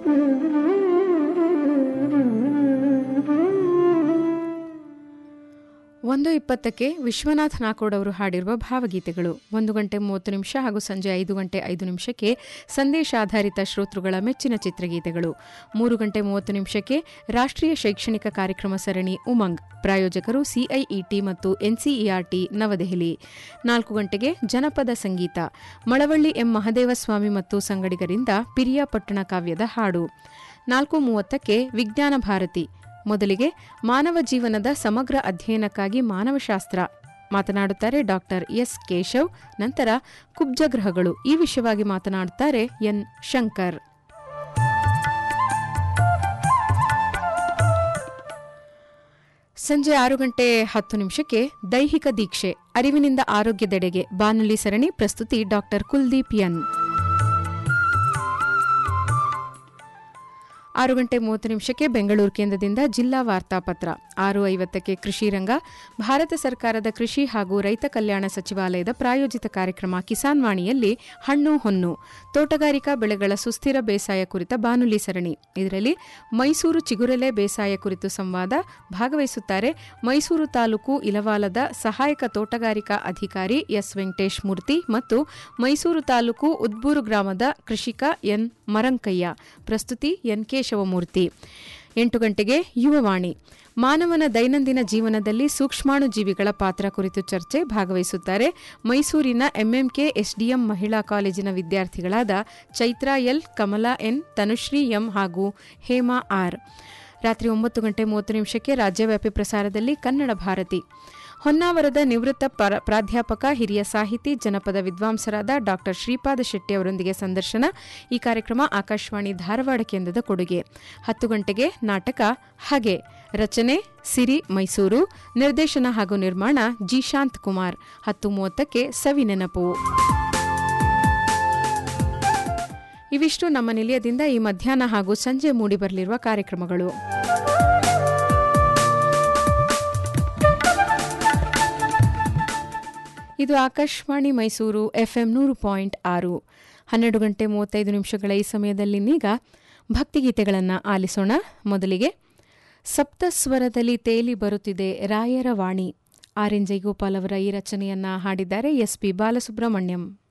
S7: 1:20 ವಿಶ್ವನಾಥ್ ನಾಕೋಡ್ ಅವರು ಹಾಡಿರುವ ಭಾವಗೀತೆಗಳು. 1:30 ಹಾಗೂ ಸಂಜೆ 5:05 ಸಂದೇಶ ಆಧಾರಿತ ಶ್ರೋತೃಗಳ ಮೆಚ್ಚಿನ ಚಿತ್ರಗೀತೆಗಳು. 3:30 ರಾಷ್ಟ್ರೀಯ ಶೈಕ್ಷಣಿಕ ಕಾರ್ಯಕ್ರಮ ಸರಣಿ ಉಮಂಗ್, ಪ್ರಾಯೋಜಕರು CIET ಮತ್ತು NCERT ನವದೆಹಲಿ. 4 ಜನಪದ ಸಂಗೀತ, ಮಳವಳ್ಳಿ ಎಂ ಮಹದೇವಸ್ವಾಮಿ ಮತ್ತು ಸಂಗಡಿಗರಿಂದ ಪಿರಿಯಾಪಟ್ಟಣ ಕಾವ್ಯದ ಹಾಡು. 4:30 ವಿಜ್ಞಾನ ಭಾರತಿ. ಮೊದಲಿಗೆ ಮಾನವ ಜೀವನದ ಸಮಗ್ರ ಅಧ್ಯಯನಕ್ಕಾಗಿ ಮಾನವಶಾಸ್ತ್ರ ಮಾತನಾಡುತ್ತಾರೆ ಡಾಕ್ಟರ್ S. ಕೇಶವ್. ನಂತರ ಕುಬ್ಜಗ್ರಹಗಳು ಈ ವಿಷಯವಾಗಿ ಮಾತನಾಡುತ್ತಾರೆ N. ಶಂಕರ್. ಸಂಜೆ 6:10 ದೈಹಿಕ ದೀಕ್ಷೆ, ಅರಿವಿನಿಂದ ಆರೋಗ್ಯದೆಡೆಗೆ ಬಾನುಲಿ ಸರಣಿ. ಪ್ರಸ್ತುತಿ ಡಾಕ್ಟರ್ ಕುಲ್ದೀಪ್ ಎನ್. 6:30 ಬೆಂಗಳೂರು ಕೇಂದ್ರದಿಂದ ಜಿಲ್ಲಾ ವಾರ್ತಾಪತ್ರ. 6:50 ಕೃಷಿ ರಂಗ, ಭಾರತ ಸರ್ಕಾರದ ಕೃಷಿ ಹಾಗೂ ರೈತ ಕಲ್ಯಾಣ ಸಚಿವಾಲಯದ ಪ್ರಾಯೋಜಿತ ಕಾರ್ಯಕ್ರಮ ಕಿಸಾನ್ ವಾಣಿಯಲ್ಲಿ ಹಣ್ಣು ಹೊನ್ನು, ತೋಟಗಾರಿಕಾ ಬೆಳೆಗಳ ಸುಸ್ಥಿರ ಬೇಸಾಯ ಕುರಿತ ಬಾನುಲಿ ಸರಣಿ. ಇದರಲ್ಲಿ ಮೈಸೂರು ಚಿಗುರೆಲೆ ಬೇಸಾಯ ಕುರಿತು ಸಂವಾದ. ಭಾಗವಹಿಸುತ್ತಾರೆ ಮೈಸೂರು ತಾಲೂಕು ಇಲವಾಲದ ಸಹಾಯಕ ತೋಟಗಾರಿಕಾ ಅಧಿಕಾರಿ ಎಸ್ ವೆಂಕಟೇಶ್ ಮೂರ್ತಿ ಮತ್ತು ಮೈಸೂರು ತಾಲೂಕು ಉದ್ಬೂರು ಗ್ರಾಮದ ಕೃಷಿಕ ಎನ್ ಮರಂಕಯ್ಯ. ಪ್ರಸ್ತುತಿ ಎನ್ ಕೇಶವಮೂರ್ತಿ. 8 ಯುವವಾಣಿ, ಮಾನವನ ದೈನಂದಿನ ಜೀವನದಲ್ಲಿ ಸೂಕ್ಷ್ಮಾಣು ಜೀವಿಗಳ ಪಾತ್ರ ಕುರಿತು ಚರ್ಚೆ. ಭಾಗವಹಿಸುತ್ತಾರೆ ಮೈಸೂರಿನ ಎಂಎಂಕೆ ಎಸ್ಡಿಎಂ ಮಹಿಳಾ ಕಾಲೇಜಿನ ವಿದ್ಯಾರ್ಥಿಗಳಾದ Chaitra L, Kamala N, Tanushree M ಹಾಗೂ ಹೇಮಾ ಆರ್. ರಾತ್ರಿ 9:30 ರಾಜ್ಯವ್ಯಾಪಿ ಪ್ರಸಾರದಲ್ಲಿ ಕನ್ನಡ ಭಾರತಿ. ಹೊನ್ನಾವರದ ನಿವೃತ್ತ ಪ್ರಾಧ್ಯಾಪಕ, ಹಿರಿಯ ಸಾಹಿತಿ, ಜನಪದ ವಿದ್ವಾಂಸರಾದ ಡಾ ಶ್ರೀಪಾದ ಶೆಟ್ಟಿ ಅವರೊಂದಿಗೆ ಸಂದರ್ಶನ. ಈ ಕಾರ್ಯಕ್ರಮ ಆಕಾಶವಾಣಿ ಧಾರವಾಡ ಕೇಂದ್ರದ ಕೊಡುಗೆ. 10 ನಾಟಕ ಹಗೆ, ರಚನೆ ಸಿರಿ ಮೈಸೂರು, ನಿರ್ದೇಶನ ಹಾಗೂ ನಿರ್ಮಾಣ ಜಿ ಶಾಂತಕುಮಾರ್. 10:30 ಸವಿನೆನಪು. ಇವಿಷ್ಟು ನಮ್ಮ ನಿಲಯದಿಂದ ಈ ಮಧ್ಯಾಹ್ನ ಹಾಗೂ ಸಂಜೆ ಮೂಡಿಬರಲಿರುವ ಕಾರ್ಯಕ್ರಮಗಳು. ಇದು ಆಕಾಶವಾಣಿ ಮೈಸೂರು FM 100.6. 12:35 ಈ ಸಮಯದಲ್ಲಿನೀಗ ಭಕ್ತಿಗೀತೆಗಳನ್ನು ಆಲಿಸೋಣ. ಮೊದಲಿಗೆ ಸಪ್ತಸ್ವರದಲ್ಲಿ ತೇಲಿ ಬರುತ್ತಿದೆ ರಾಯರ ವಾಣಿ. ಆರ್ ಎನ್ ಜೈಗೋಪಾಲ್ ಅವರ ಈ ರಚನೆಯನ್ನ ಹಾಡಿದ್ದಾರೆ ಎಸ್ ಪಿ ಬಾಲಸುಬ್ರಹ್ಮಣ್ಯಂ.